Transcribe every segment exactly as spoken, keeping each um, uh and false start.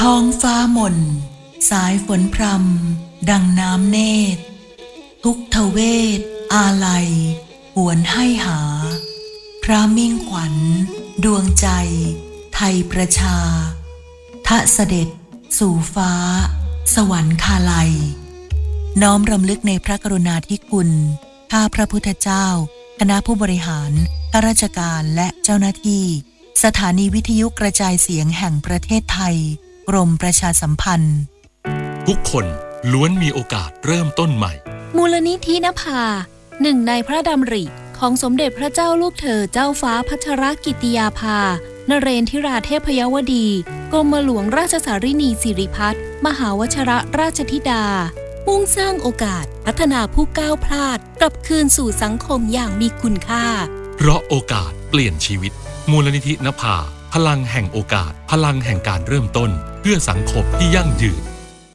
ท้องฟ้าหม่นสายฝนพรำดังน้ำเนตรทุกทเวทอาลัยหวนให้หาพระมิ่งขวัญดวงใจไทยประชาทะเสด็จสู่ฟ้าสวรรคาลัยน้อมรำลึกในพระกรุณาธิคุณข้าพระพุทธเจ้าคณะผู้บริหารข้าราชการและเจ้าหน้าที่สถานีวิทยุกระจายเสียงแห่งประเทศไทยกรมประชาสัมพันธ์ทุกคนล้วนมีโอกาสเริ่มต้นใหม่มูลนิธินภาหนึ่งในพระดำริของสมเด็จพระเจ้าลูกเธอเจ้าฟ้าพัชรกิติยาภานเรนทิราเทพยวดีกรมหลวงราชสารินีสิริพัฒน์มหาวชิรราชธิดามุ่งสร้างโอกาสพัฒนาผู้ก้าวพลาดกลับคืนสู่สังคมอย่างมีคุณค่าเพราะโอกาสเปลี่ยนชีวิตมูลนิธินภาพลังแห่งโอกาสพลังแห่งการเริ่มต้นเพื่อสังคมที่ยั่งยืน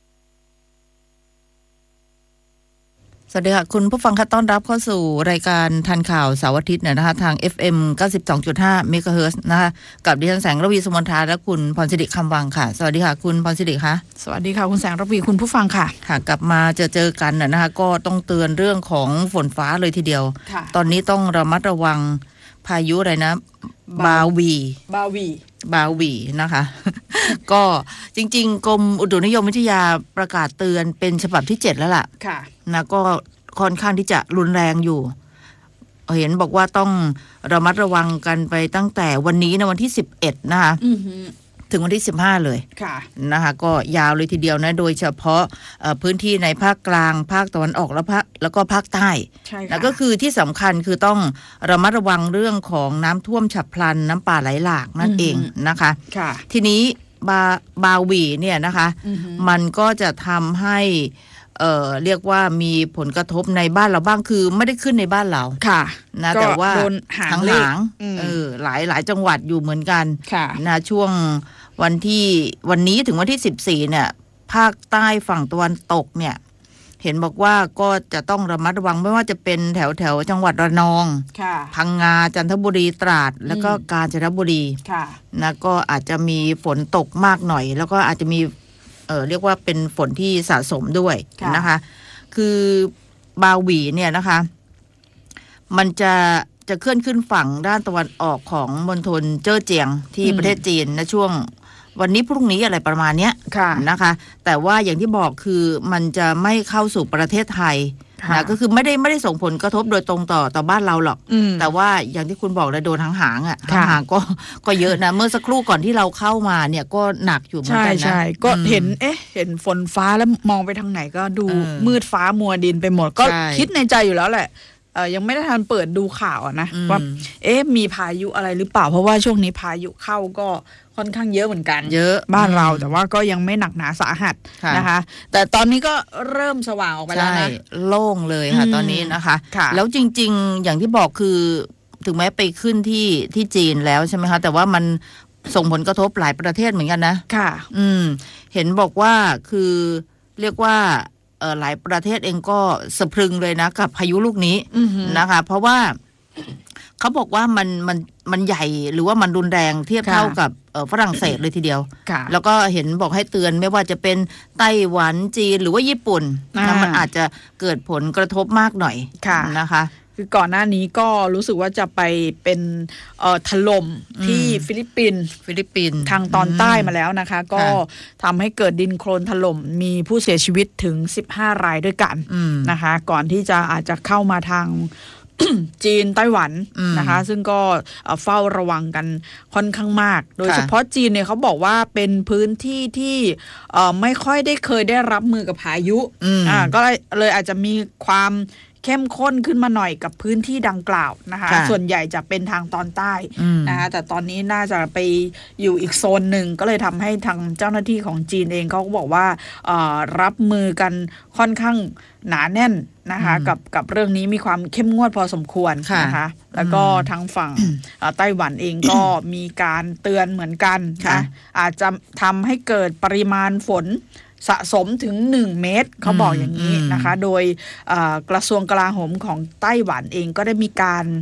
สวัสดีค่ะคุณผู้ฟังค่ะต้อนรับเข้าสู่รายการทันข่าวเสาร์อาทิตย์เนี่ยนะคะทาง เอฟ เอ็ม เก้าสิบสองจุดห้า เมกะเฮิรตซ์นะคะกับดิฉันแสงระวีสุมนทาและคุณพรสิริคำวังค่ะสวัสดีค่ะคุณพรสิริค่ะสวัสดีค่ะคุณแสงระวีคุณผู้ฟังค่ะค่ะกลับมาเจอเจอกันนะคะก็ต้องเตือนเรื่องของฝนฟ้าเลยทีเดียวตอนนี้ต้องระมัดระวังพายุอะไรนะบาวีบาวีบาวีนะคะก็จริงๆกรมอุตุนิยมวิทยาประกาศเตือนเป็นฉบับที่เจ็ดแล้วล่ะค่ะนะก็ค่อนข้างที่จะรุนแรงอยู่เห็นบอกว่าต้องระมัดระวังกันไปตั้งแต่วันนี้นะวันที่สิบเอ็ดนะคะถึงวันที่สิบห้าเลยนะคะก็ยาวเลยทีเดียวนะโดยเฉพาะพื้นที่ในภาคกลางภาคตะวันออกและภาคแล้วก็ภาคใต้แล้วก็คือที่สำคัญคือต้องระมัดระวังเรื่องของน้ำท่วมฉับพลันน้ำป่าไหลหลากนั่นเองนะคะทีนี้บาบาวีเนี่ยนะคะมันก็จะทำให้เอ่อเรียกว่ามีผลกระทบในบ้านเราบ้างคือไม่ได้ขึ้นในบ้านเราค่ะนะแต่ว่าหางหางเออหลายหลายจังหวัดอยู่เหมือนกันนะช่วงวันที่วันนี้ถึงวันที่สิบสี่เนี่ยภาคใต้ฝั่งตะวันตกเนี่ยเห็นบอกว่าก็จะต้องระมัดระวังไม่ว่าจะเป็นแถวแถวจังหวัดระนองพังงาจันทบุรีตราดแล้วก็กาญจนบุรีนะก็อาจจะมีฝนตกมากหน่อยแล้วก็อาจจะมีเออเรียกว่าเป็นฝนที่สะสมด้วยนะคะคือบาหวีเนี่ยนะคะมันจะจะเคลื่อนขึ้นฝั่งด้านตะวันออกของมณฑลเจ้อเจียงที่ประเทศจีนในช่วงวันนี้พรุ่งนี้อะไรประมาณเนี้ยนะคะแต่ว่าอย่างที่บอกคือมันจะไม่เข้าสู่ประเทศไทยนะก็คือไม่ได้ไม่ได้ส่งผลกระทบโดยตรงต่อต่อบ้านเราหรอกแต่ว่าอย่างที่คุณบอกเลยโดนหางหางอ่ะหางก็ก็เยอะนะเมื่อสักครู่ก่อนที่เราเข้ามาเนี่ยก็หนักอยู่เหมือนกันนะใช่ๆก็เห็นเอ๊ะเห็นฝนฟ้าแล้วมองไปทางไหนก็ดูมืดฟ้ามัวดินไปหมดก็คิดในใจอยู่แล้วแหละเออยังไม่ได้ทันเปิดดูข่าวนะว่าเอ๊ะมีพายุอะไรหรือเปล่าเพราะว่าช่วงนี้พายุเข้าก็ค่อนข้างเยอะเหมือนกันเยอะบ้านเราแต่ว่าก็ยังไม่หนักหนาสาหัสนะคะแต่ตอนนี้ก็เริ่มสว่างออกไปแล้วนะโล่งเลยค่ะตอนนี้นะคะแล้วจริงๆอย่างที่บอกคือถึงแม้ไปขึ้นที่ที่จีนแล้วใช่ไหมคะแต่ว่ามันส่งผลกระทบหลายประเทศเหมือนกันนะค่ะอืมเห็นบอกว่าคือเรียกว่าเอ่อหลายประเทศเองก็สะพรึงเลยนะกับพายุลูกนี้นะคะเพราะว่าเขาบอกว่ามันมันมันใหญ่หรือว่ามันรุนแรงเทียบเท่ากับฝรั่งเศสเลยทีเดียวแล้วก็เห็นบอกให้เตือนไม่ว่าจะเป็นไต้หวันจีนหรือว่าญี่ปุ่นนะมันอาจจะเกิดผลกระทบมากหน่อยนะคะคือก่อนหน้านี้ก็รู้สึกว่าจะไปเป็นเอ่อถล่มที่ฟิลิปปินส์ฟิลิปปินส์ทางตอนใต้มาแล้วนะคะก็ทำให้เกิดดินโคลนถล่มมีผู้เสียชีวิตถึงสิบห้ารายด้วยกันนะคะก่อนที่จะอาจจะเข้ามาทาง จีนไต้หวันนะคะซึ่งก็เฝ้าระวังกันค่อนข้างมากโดยเฉพาะจีนเนี่ยเขาบอกว่าเป็นพื้นที่ที่ไม่ค่อยได้เคยได้รับมือกับพายุอ่าก็เลยอาจจะมีความเข้มข้นขึ้นมาหน่อยกับพื้นที่ดังกล่าวนะคะส่วนใหญ่จะเป็นทางตอนใต้นะคะแต่ตอนนี้น่าจะไปอยู่อีกโซนหนึ่งก็เลยทำให้ทางเจ้าหน้าที่ของจีนเองเขาก็บอกว่ารับมือกันค่อนข้างหนาแน่นนะคะกับกับเรื่องนี้มีความเข้มงวดพอสมควรนะคะแล้วก็ทางฝั่งไต้หวันเองก็มีการเตือนเหมือนกันนะอาจจะทำให้เกิดปริมาณฝนสะสมถึงหนึ่งเมตรเขาบอกอย่างนี้นะคะโดยกระทรวงกลาโหมของไต้หวันเองก็ได้มีการ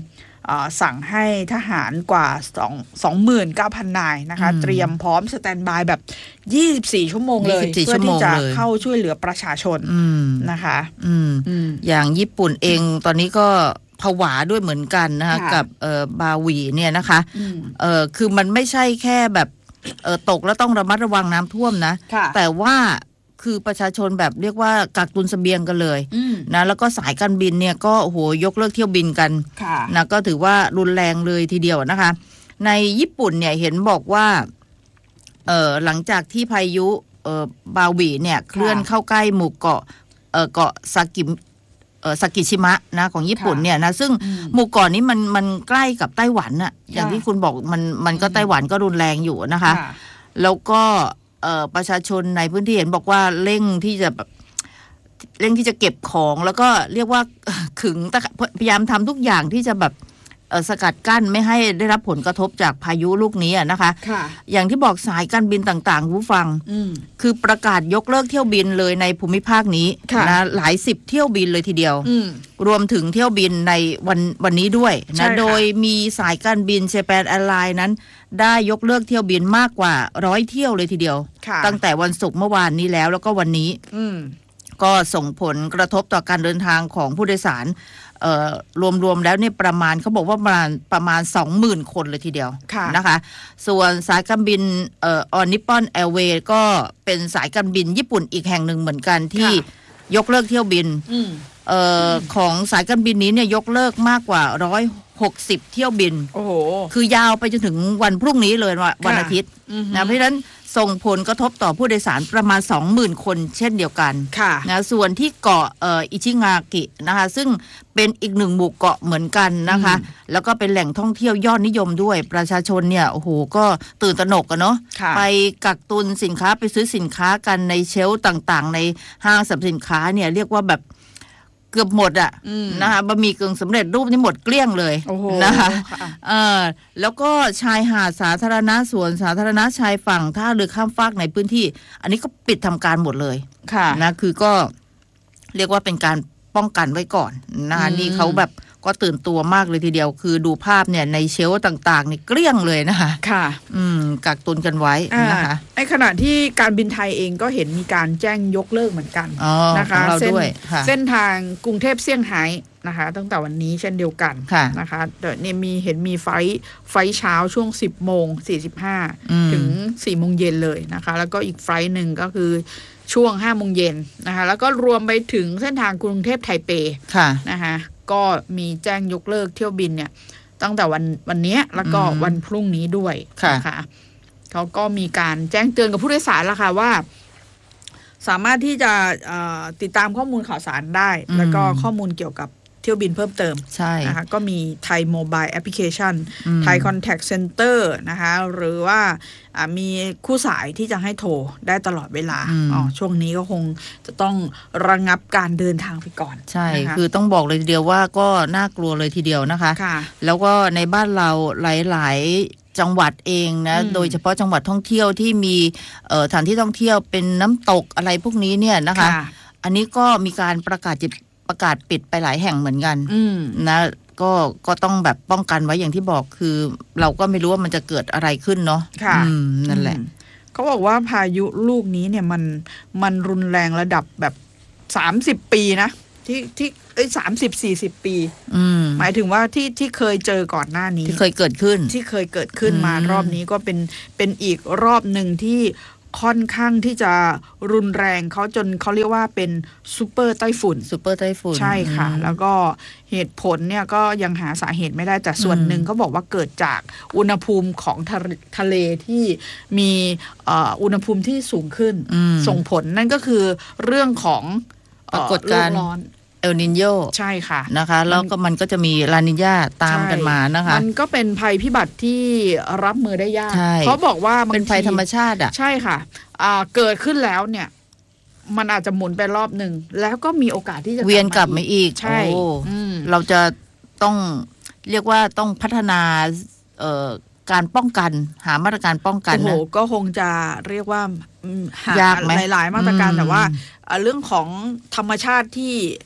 สั่งให้ทหารกว่าสองหมื่นเก้าพัน นายนะคะเตรียมพร้อมสแตนด์บายแบบยี่สิบสี่ชั่วโมงเลยเพื่อที่จะเข้าช่วยเหลือประชาชนนะคะอย่างญี่ปุ่นเองตอนนี้ก็ผวาด้วยเหมือนกันนะคะกับบาหวีเนี่ยนะคะเออคือมันไม่ใช่แค่แบบเออตกแล้วต้องระมัดระวังน้ำท่วมนะแต่ว่าคือประชาชนแบบเรียกว่ากักตุนเสบียงกันเลยนะแล้วก็สายการบินเนี่ยก็โอ้โหยกเลิกเที่ยวบินกันนะก็ถือว่ารุนแรงเลยทีเดียวนะคะในญี่ปุ่นเนี่ยเห็นบอกว่าเออหลังจากที่พายุเออบาหวีเนี่ยเคลื่อนเข้าใกล้หมู่เกาะเออเกาะซากิเออซากิชิมะนะของญี่ปุ่นเนี่ยนะซึ่งหมู่เกาะนี้มันมันใกล้กับไต้หวันน่ะอย่างที่คุณบอกมันมันก็ไต้หวันก็รุนแรงอยู่นะคะแล้วก็ประชาชนในพื้นที่เห็นบอกว่าเร่งที่จะแบบเร่งที่จะเก็บของแล้วก็เรียกว่าขึงพยายามทำทุกอย่างที่จะแบบสกัดกั้นไม่ให้ได้รับผลกระทบจากพายุลูกนี้นะคะอย่างที่บอกสายการบินต่างๆผู้ฟังคือประกาศยกเลิกเที่ยวบินเลยในภูมิภาคนี้นะหลายสิบเที่ยวบินเลยทีเดียวรวมถึงเที่ยวบินในวันวันนี้ด้วยนะโดยมีสายการบินเจแปนแอร์ไลน์นั้นได้ยกเลิกเที่ยวบินมากกว่าร้อยเที่ยวเลยทีเดียวตั้งแต่วันศุกร์เมื่อวานนี้แล้วแล้วก็วันนี้ก็ส่งผลกระทบต่อการเดินทางของผู้โดยสารรวมๆแล้วเนี่ยประมาณเขาบอกว่าประมาณประมาณ สองหมื่น คนเลยทีเดียวนะคะส่วนสายการบินเออนิปปอนแอร์เวย์ก็เป็นสายการบินญี่ปุ่นอีกแห่งหนึ่งเหมือนกันที่ยกเลิกเที่ยวบินเอ่อของสายการบินนี้เนี่ยยกเลิกมากกว่าหนึ่งร้อยหกสิบเที่ยวบินโอ้โหคือยาวไปจนถึงวันพรุ่งนี้เลยวันอาทิตย์นะเพราะฉะนั้นส่งผลกระทบต่อผู้โดยสารประมาณ สองหมื่น คนเช่นเดียวกันนะส่วนที่เกาะเอ่ออิชิงากินะคะซึ่งเป็นอีกหนึ่งหมู่เกาะเหมือนกันนะคะแล้วก็เป็นแหล่งท่องเที่ยวยอดนิยมด้วยประชาชนเนี่ยโอ้โหก็ตื่นตระหนกกันเนาะไปกักตุนสินค้าไปซื้อสินค้ากันในเชลฟ์ต่างๆในห้างสรรพสินค้าเนี่ยเรียกว่าแบบเกือบหมดอ่ะนะคะบะหมี่กึ่งสำเร็จรูปนี่หมดเกลี้ยงเลยนะคะเออแล้วก็ชายหาดสาธารณะสวนสาธารณะชายฝั่งท่าเรือข้ามฟากในพื้นที่อันนี้ก็ปิดทำการหมดเลยนะคือก็เรียกว่าเป็นการป้องกันไว้ก่อนนะคะนี่เขาแบบก็ตื่นตัวมากเลยทีเดียวคือดูภาพเนี่ยในเชลฟ์ต่างๆนี่เกลี้ยงเลยนะคะค่ะอืมกักตุนกันไว้นะคะในขณะที่การบินไทยเองก็เห็นมีการแจ้งยกเลิกเหมือนกันนะคะเส้นเส้นทางกรุงเทพเซี่ยงไฮ้นะคะตั้งแต่วันนี้เช่นเดียวกันนะคะเดี๋ยวนี้มีเห็นมีไฟไฟเช้าช่วงสิบโมงสี่สิบห้าถึงสี่โมงเย็นเลยนะคะแล้วก็อีกไฟหนึ่งก็คือช่วงห้าโมงเย็นนะคะแล้วก็รวมไปถึงเส้นทางกรุงเทพไทเปนะคะก็มีแจ้งยกเลิกเที่ยวบินเนี่ยตั้งแต่วันวันนี้แล้วก็วันพรุ่งนี้ด้วยนะคะเขาก็มีการแจ้งเตือนกับผู้โดยสารแล้วค่ะว่าสามารถที่จะติดตามข้อมูลข่าวสารได้แล้วก็ข้อมูลเกี่ยวกับเที่ยวบินเพิ่มเติมใช่นะคะก็มีไทยโมบายแอปพลิเคชันไทยคอนแทคเซ็นเตอร์นะคะหรือว่ามีคู่สายที่จะให้โทรได้ตลอดเวลาอ๋อช่วงนี้ก็คงจะต้องระงับการเดินทางไปก่อนใช่คือต้องบอกเลยทีเดียวว่าก็น่ากลัวเลยทีเดียวนะคะแล้วก็ในบ้านเราหลายๆจังหวัดเองนะโดยเฉพาะจังหวัดท่องเที่ยวที่มีสถานที่ท่องเที่ยวเป็นน้ำตกอะไรพวกนี้เนี่ยนะคะอันนี้ก็มีการประกาศจิตประกาศปิดไปหลายแห่งเหมือนกันนะก็ก็ต้องแบบป้องกันไว้อย่างที่บอกคือเราก็ไม่รู้ว่ามันจะเกิดอะไรขึ้นเนาะค่ะนั่นแหละเขาบอกว่าพายุลูกนี้เนี่ยมันมันรุนแรงระดับแบบสามสิบปีนะที่ที่เอ้ยสามสิบสี่สิบปีหมายถึงว่าที่ที่เคยเจอก่อนหน้านี้ที่เคยเกิดขึ้นที่เคยเกิดขึ้นมารอบนี้ก็เป็นเป็นอีกรอบหนึ่งที่ค่อนข้างที่จะรุนแรงเขาจนเขาเรียกว่าเป็นซูเปอร์ไต้ฝุ่นซูเปอร์ไต้ฝุ่นใช่ค่ะแล้วก็เหตุผลเนี่ยก็ยังหาสาเหตุไม่ได้แต่ส่วนหนึ่งเขาบอกว่าเกิดจากอุณหภูมิของทะเลที่มีอุณหภูมิที่สูงขึ้นส่งผลนั่นก็คือเรื่องของปรากฏการณ์เอลนิโญใช่ค่ะนะคะแล้วก็มันก็จะมีลานิญาตามกันมานะคะมันก็เป็นภัยพิบัติที่รับมือได้ยากเขาบอกว่าเป็นภัยธรรมชาติอ่ะใช่ค่ะเกิดขึ้นแล้วเนี่ยมันอาจจะหมุนไปรอบหนึ่งแล้วก็มีโอกาสที่จะเวียนกลับมาอีกใช่เราจะต้องเรียกว่าต้องพัฒนาการป้องกันหามาตรการป้องกันนะโอ้โหก็คงจะเรียกว่าหาหลายๆมาตรการแต่ว่าเรื่องของธรรมชาติที่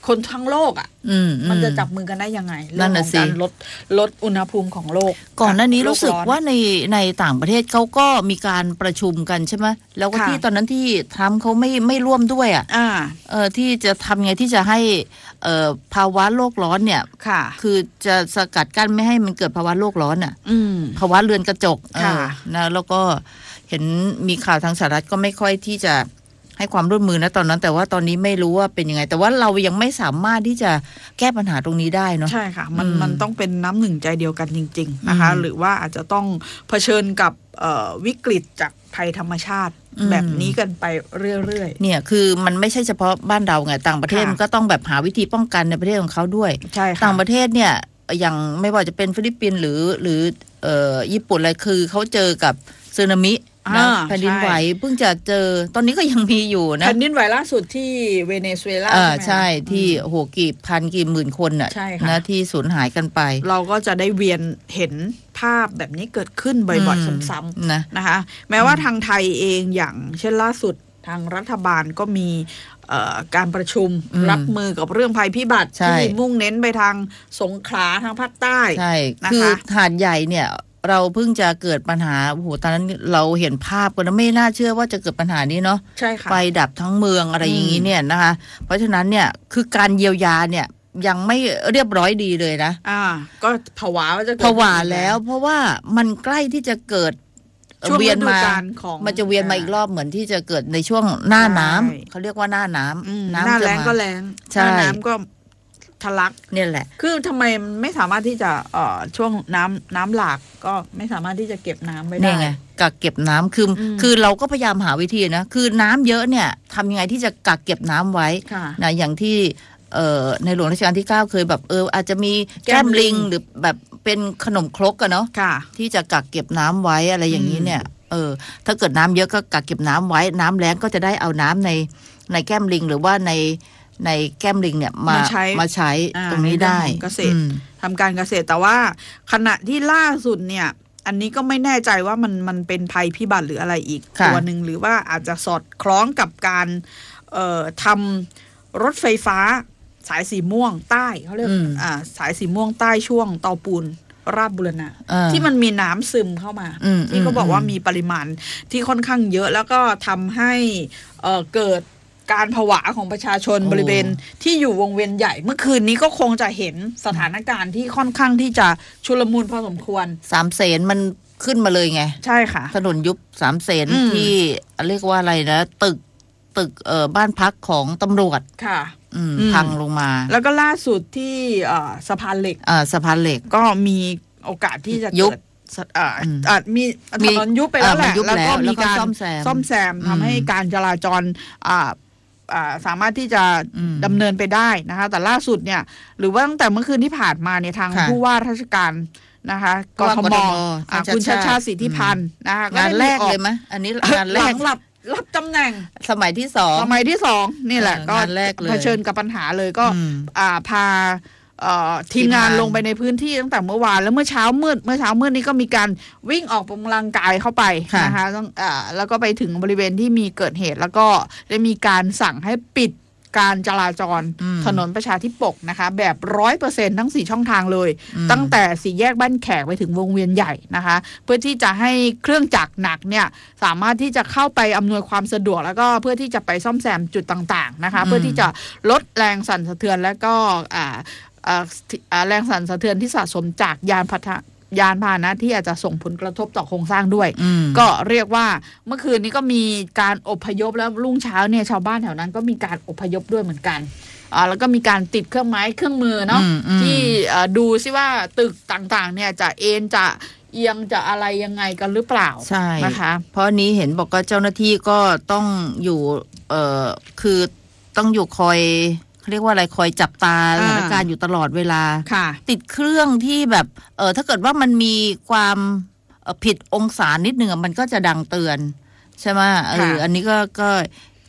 คนทั้งโลกอ่ะมันจะจับมือกันได้ยังไงเรื่องของการลดลดอุณหภูมิของโลกก่อนหน้านี้รู้สึกว่าในในต่างประเทศเขาก็มีการประชุมกันใช่ไหมแล้วก็ที่ตอนนั้นที่ทรัมป์เขาไม่ไม่ร่วมด้วยอ่ะเออที่จะทำไงที่จะให้เอ่อภาวะโลกร้อนเนี่ยคือจะสกัดกั้นไม่ให้มันเกิดภาวะโลกร้อนอ่ะภาวะเรือนกระจกนะแล้วก็เห็นมีข่าวทางสหรัฐก็ไม่ค่อยที่จะให้ความร่วมมือนะตอนนั้นแต่ว่าตอนนี้ไม่รู้ว่าเป็นยังไงแต่ว่าเรายังไม่สามารถที่จะแก้ปัญหาตรงนี้ได้เนาะใช่ค่ะมันมันต้องเป็นน้ำหนึ่งใจเดียวกันจริงๆนะคะหรือว่าอาจจะต้องเผชิญกับวิกฤตจากภัยธรรมชาติแบบนี้กันไปเรื่อยๆเนี่ยคือมันไม่ใช่เฉพาะบ้านเราไงต่างประเทศมันก็ต้องแบบหาวิธีป้องกันในประเทศของเขาด้วยใช่ค่ะต่างประเทศเนี่ยอย่างไม่ว่าจะเป็นฟิลิปปินส์หรือหรือเอ่อญี่ปุ่นอะไรคือเขาเจอกับสึนามินะแผ่นดินไหวเพิ่งจะเจอตอนนี้ก็ยังมีอยู่นะแผ่นดินไหวล่าสุดที่เวเนซุเอลาใช่ไหมใช่ที่โหกี่พันกี่หมื่นคนน่ะนะที่สูญหายกันไปเราก็จะได้เวียนเห็นภาพแบบนี้เกิดขึ้นบ่อยๆซ้ำๆนะนะคะแม้ว่าทางไทยเองอย่างเช่นล่าสุดทางรัฐบาลก็มีการประชุมรับมือกับเรื่องภัยพิบัติที่มุ่งเน้นไปทางสงขลาทางภาคใต้ใช่คือหาดใหญ่เนี่ยเราเพิ่งจะเกิดปัญหาโอ้โหตอนนั้นเราเห็นภาพกันนะไม่น่าเชื่อว่าจะเกิดปัญหานี้เนาะใช่ค่ะไฟดับทั้งเมืองอะไรอย่างนี้เนี่ยนะคะเพราะฉะนั้นเนี่ยคือการเยียวยาเนี่ยยังไม่เรียบร้อยดีเลยนะอ่าก็ผวาว่าจะผวาแล้วเพราะว่ามันใกล้ที่จะเกิดเวียนมามันจะเวียนมาอีกรอบเหมือนที่จะเกิดในช่วงหน้าน้ำเขาเรียกว่าหน้าน้ำน้ำหน้าแรงก็แรงหน้าน้ำก็ทะลักเนี่ยแหละคือทำไมไม่สามารถที่จะเอ่อช่วงน้ำน้ำหลากก็ไม่สามารถที่จะเก็บน้ำไว้ได้ไงกักเก็บน้ำคือคือเราก็พยายามหาวิธีนะคือน้ำเยอะเนี่ยทำยังไงที่จะกักเก็บน้ำไว้นะอย่างที่เอ่อในหลวงรัชกาลที่เก้าเคยแบบเอออาจจะมีแก้มลิงหรือแบบเป็นขนมครกกันเนาะที่จะกักเก็บน้ำไว้อะไรอย่างนี้เนี่ยเออถ้าเกิดน้ำเยอะก็กักเก็บน้ำไว้น้ำแล้งก็จะได้เอาน้ำในในแก้มลิงหรือว่าในในแก้มลิงเนี่ยมาใช้มาใช้ตรงนี้ได้เกษตรทำการเกษตรแต่ว่าขณะที่ล่าสุดเนี่ยอันนี้ก็ไม่แน่ใจว่ามันมันเป็นภัยพิบัติหรืออะไรอีกตัวหนึ่งหรือว่าอาจจะสอดคล้องกับการเอ่อทำรถไฟฟ้าสายสีม่วงใต้เขาเรียกอ่าสายสีม่วงใต้ช่วงเตาปูนราชบุรณะที่มันมีน้ำซึมเข้ามาที่เขาบอกว่ามีปริมาณที่ค่อนข้างเยอะแล้วก็ทำให้เอ่อเกิดการผวาของประชาชนบริเวณที่อยู่วงเวียนใหญ่เมื่อคืนนี้ก็คงจะเห็นสถานการณ์ที่ค่อนข้างที่จะชุลมุนพอสมควรสามเสนมันขึ้นมาเลยไงใช่ค่ะถนนยุบสามเสนที่เรียกว่าอะไรนะตึกตึกเอ่อบ้านพักของตำรวจค่ะพังลงมาแล้วก็ล่าสุดที่สะพานเหล็กสะพานเหล็กก็มีโอกาสที่จะเกิดอาจมีถนนยุบไปแล้วแหละแล้วก็มีการซ่อมแซมทำให้การจราจรสามารถที่จะดำเนินไปได้นะคะแต่ล่าสุดเนี่ยหรือว่าตั้งแต่เมื่อคืนที่ผ่านมาเนี่ยทางผู้ว่าราชการนะคะกทมคุณชาติชาติสิทธิพันธ์นะคะงานแรกเลยไหมอันนี้งานแรกหลับรับตำแหน่งสมัยที่สองสมัยที่สองนี่แหละก็เผชิญกับปัญหาเลยก็พาทีมงานลงไปในพื้นที่ตั้งแต่เมื่อวานแล้วเมื่อเช้ามืดเมื่อเช้ามืดนี้ก็มีการวิ่งออกกำลังกายเข้าไปนะคะต้องแล้วก็ไปถึงบริเวณที่มีเกิดเหตุแล้วก็ได้มีการสั่งให้ปิดการจราจรถนนประชาธิปกนะคะแบบร้อยเปอร์เซ็นต์ทั้งสี่ช่องทางเลยตั้งแต่สี่แยกบ้านแขกไปถึงวงเวียนใหญ่นะคะเพื่อที่จะให้เครื่องจักรหนักเนี่ยสามารถที่จะเข้าไปอำนวยความสะดวกแล้วก็เพื่อที่จะไปซ่อมแซมจุดต่างๆนะคะเพื่อที่จะลดแรงสั่นสะเทือนและก็แรงสั่นสะเทือนที่สะสมจากยานพาหนะยานพาหนะที่อาจจะส่งผลกระทบต่อโครงสร้างด้วยก็เรียกว่าเมื่อคืนนี้ก็มีการอพยพแล้วรุ่งเช้าเนี่ยชาวบ้านแถวนั้นก็มีการอพยพด้วยเหมือนกันอ่าแล้วก็มีการติดเครื่องไม้เครื่องมือเนาะที่ดูซิว่าตึกต่างๆเนี่ยจะเอ็นจะเอียงจะอะไรยังไงกันหรือเปล่าใช่นะคะเพราะนี้เห็นบอกว่าเจ้าหน้าที่ก็ต้องอยู่เอ่อคือต้องอยู่คอยเรียกว่าอะไรคอยจับตาสถานการณ์อยู่ตลอดเวลาติดเครื่องที่แบบเออถ้าเกิดว่ามันมีความผิดองศานิดนึงมันก็จะดังเตือนใช่ไหมเอออันนี้ก็ก็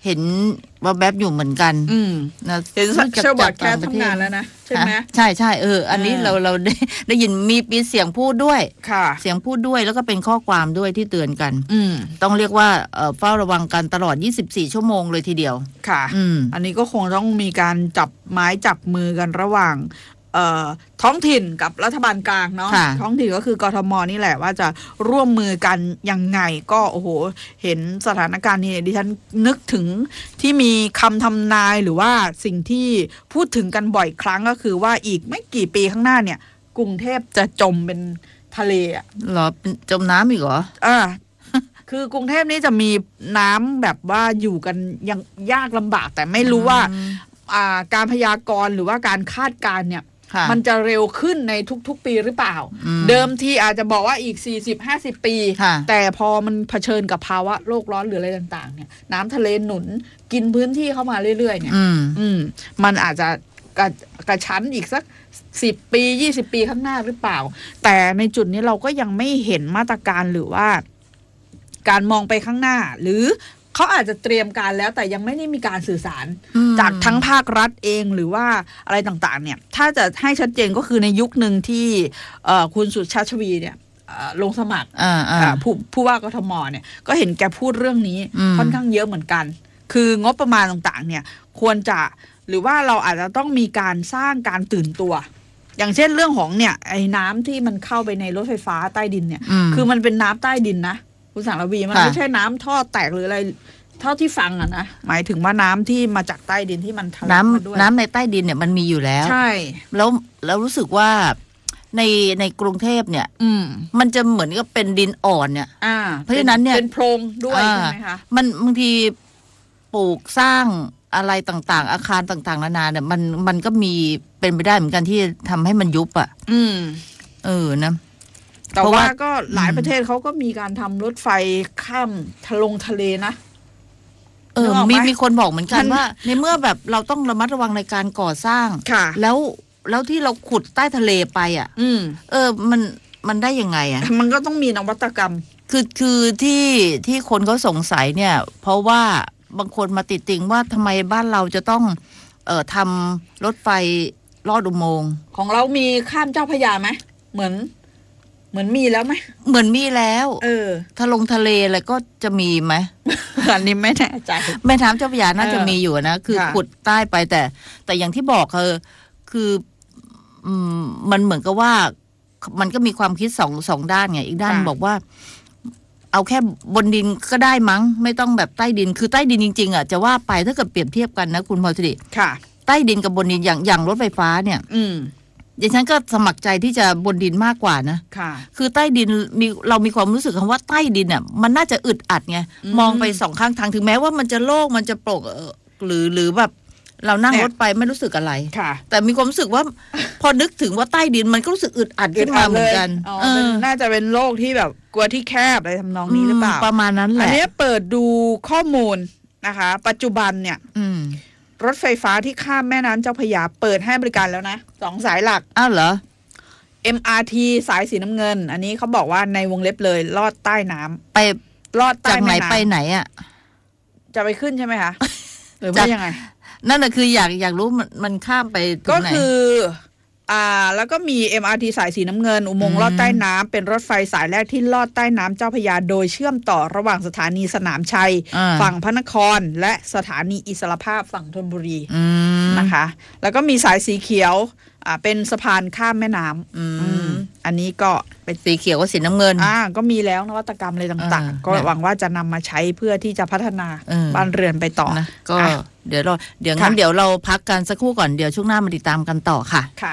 เห็นว่าแบบอยู่เหมือนกันนะเห็นเชอร์บอร์ดแคสทำงานแล้วนะใช่ไหมใช่ใช่เอออันนี้เราเราได้ได้ยินมีมีเสียงพูดด้วยค่ะเสียงพูดด้วยแล้วก็เป็นข้อความด้วยที่เตือนกันต้องเรียกว่าเฝ้าระวังกันตลอดยี่สิบสี่ชั่วโมงเลยทีเดียวค่ะอันนี้ก็คงต้องมีการจับไม้จับมือกันระหว่างท้องถิ่นกับรัฐบาลกลางเนาะท้องถิ่นก็คือกทม.นี่แหละว่าจะร่วมมือกันยังไงก็โอ้โหเห็นสถานการณ์นี้ดิฉันนึกถึงที่มีคำทำนายหรือว่าสิ่งที่พูดถึงกันบ่อยครั้งก็คือว่าอีกไม่กี่ปีข้างหน้าเนี่ยกรุงเทพจะจมเป็นทะเลอ่ะหรอจมน้ำอีกเหรออ่าคือกรุงเทพนี้จะมีน้ำแบบว่าอยู่กันยังยากลำบากแต่ไม่รู้ว่าการพยากรณ์หรือว่าการคาดการณ์เนี่ยมันจะเร็วขึ้นในทุกๆปีหรือเปล่าเดิมทีอาจจะบอกว่าอีก สี่สิบห้าสิบ ปีแต่พอมันเผชิญกับภาวะโลกร้อนหรืออะไรต่างๆเนี่ยน้ำทะเลหนุนกินพื้นที่เข้ามาเรื่อยๆเนี่ยมันอาจจะกระกระชั้นอีกสักสิบปียี่สิบปีข้างหน้าหรือเปล่าแต่ในจุดนี้เราก็ยังไม่เห็นมาตรการหรือว่าการมองไปข้างหน้าหรือเขาอาจจะเตรียมการแล้วแต่ยังไม่ได้มีการสื่อสารจากทั้งภาครัฐเองหรือว่าอะไรต่างๆเนี่ยถ้าจะให้ชัดเจนก็คือในยุคหนึ่งที่คุณสุชาติชวีเนี่ยลงสมัครผู้ผู้ว่ากทมเนี่ยก็เห็นแกพูดเรื่องนี้ค่อนข้างเยอะเหมือนกันคืองบประมาณต่างๆเนี่ยควรจะหรือว่าเราอาจจะต้องมีการสร้างการตื่นตัวอย่างเช่นเรื่องของเนี่ยไอ้น้ำที่มันเข้าไปในรถไฟฟ้าใต้ดินเนี่ยคือมันเป็นน้ำใต้ดินนะคุณสังระวีมันไม่ใช่น้ำท่อแตกหรืออะไรเท่าที่ฟังอะนะหมายถึงว่าน้ำที่มาจากใต้ดินที่มันทะลักมาด้วยน้ำในใต้ดินเนี่ยมันมีอยู่แล้วใช่แล้วแล้วรู้สึกว่าในในกรุงเทพเนี่ยมันจะเหมือนกับเป็นดินอ่อนเนี่ยเพราะฉะนั้นเนี่ยเป็นโพรงด้วยใช่ไหมคะมันบางทีปลูกสร้างอะไรต่างๆอาคารต่างๆนานาเนี่ยมันมันก็มีเป็นไปได้เหมือนกันที่ทำให้มันยุบอ่ะเออนะแต่ว่าก็หลายประเทศเขาก็มีการทำรถไฟข้ามทะลงทะเลนะเออมีมีคนบอกเหมือนกันว่าในเมื่อแบบเราต้องระมัดระวังในการก่อสร้างแล้วแล้วที่เราขุดใต้ทะเลไปอ่ะเออมันมันได้ยังไงอ่ะมันก็ต้องมีนวัตกรรมคือคือที่ที่คนเขาสงสัยเนี่ยเพราะว่าบางคนมาติดติงว่าทำไมบ้านเราจะต้องเอ่อทำรถไฟลอดอุโมงค์ของเรามีข้ามเจ้าพระยาไหมเหมือนเหมือนมีแล้วไหมเหมือนมีแล้วเออถ้าลงทะเลอะไรก็จะมีไหมอันนี้ไม่แน่ใจแม่น้ำเจ้าพระยาน่าจะมีอยู่นะคือขุดใต้ไปแต่แต่อย่างที่บอกคือคือมันเหมือนกับว่ามันก็มีความคิดสองสองด้านไงอีกด้านบอกว่าเอาแค่บนดินก็ได้มั้งไม่ต้องแบบใต้ดินคือใต้ดินจริงๆอ่ะจะว่าไปถ้าเกิดเปรียบเทียบกันนะคุณพรสิริค่ะใต้ดินกับบนดินอย่างอย่างรถไฟฟ้าเนี่ยอืมดิฉันก็สมัครใจที่จะบนดินมากกว่านะค่ะคือใต้ดินมีเรามีความรู้สึกคำว่าใต้ดินเนี่ยมันน่าจะอึดอัดไงมองไปสองข้างทางถึงแม้ว่ามันจะโล่งมันจะโปร่งหรือหรือแบบเรานั่งรถไปไม่รู้สึกอะไรค่ะแต่มีความรู้สึกว่าพอนึกถึงว่าใต้ดินมันก็รู้สึกอึดอัดขึ้นมาเหมือนกันเออน่าจะเป็นโลกที่แบบกลัวที่แคบอะไรทำนองนี้หรือเปล่าประมาณนั้นแหละอันนี้เปิดดูข้อมูลนะคะปัจจุบันเนี่ยรถไฟฟ้าที่ข้ามแม่น้ำเจ้าพระยาเปิดให้บริการแล้วนะสองสายหลักอ้าวเหรอเอ็ม อาร์ ที สายสีน้ำเงินอันนี้เขาบอกว่าในวงเล็บเลยลอดใต้น้ำไปลอดใต้แม่น้ำจากไหนไปไหนอ่ะจะไปขึ้นใช่ไหมคะหรือว่ายังไงนั่นแหละคืออยากอยากรู้มันมันข้ามไปก็คืออ่าแล้วก็มี เอ็ม อาร์ ที สายสีน้ำเงินอุโมงค์ลอดใต้น้ำเป็นรถไฟสายแรกที่ลอดใต้น้ำเจ้าพระยาโดยเชื่อมต่อระหว่างสถานีสนามชัยฝั่งพระนครและสถานีอิสรภาพฝั่งธนบุรีนะคะแล้วก็มีสายสีเขียวอ่าเป็นสะพานข้ามแม่น้ำอันนี้ก็เป็นสีเขียวกับสีน้ำเงินอ่าก็มีแล้วนวัตกรรมอะไรต่างๆก็หวังว่าจะนำมาใช้เพื่อที่จะพัฒนาบ้านเรือนไปต่อนะก็เดี๋ยวเราเดี๋ยวงั้นเดี๋ยวเราพักกันสักครู่ก่อนเดี๋ยวช่วงหน้ามาติดตามกันต่อค่ะค่ะ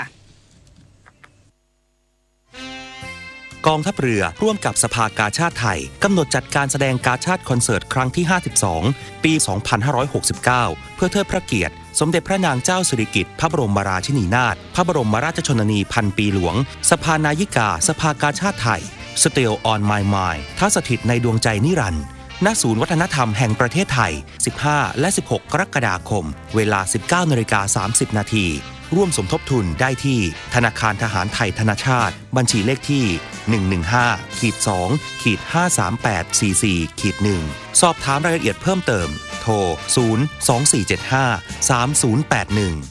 กองทัพเรือร่วมกับสภากาชาดไทยกำหนดจัดการแสดงกาชาดคอนเสิร์ตครั้งที่ห้าสิบสองปีสองพันห้าร้อยหกสิบเก้าเพื่อเทิดพระเกียรติสมเด็จพระนางเจ้าสิริกิติ์พระบรมราชินีนาถพระบรมราชชนนีพันปีหลวงสภานายิกาสภากาชาดไทย Still on My Mind ท้าสถิตในดวงใจนิรันดร์ณศูนย์วัฒนธรรมแห่งประเทศไทยสิบห้าและสิบหกกรกฎาคมเวลา สิบเก้านาฬิกาสามสิบนาทีร่วมสมทบทุนได้ที่ธนาคารทหารไทยธนชาติบัญชีเลขที่ หนึ่ง หนึ่ง ห้า สอง ห้า สาม แปด สี่ สี่ หนึ่ง สอบถามรายละเอียดเพิ่มเติมโทร ศูนย์ สอง สี่ เจ็ด ห้า สาม ศูนย์ แปด หนึ่ง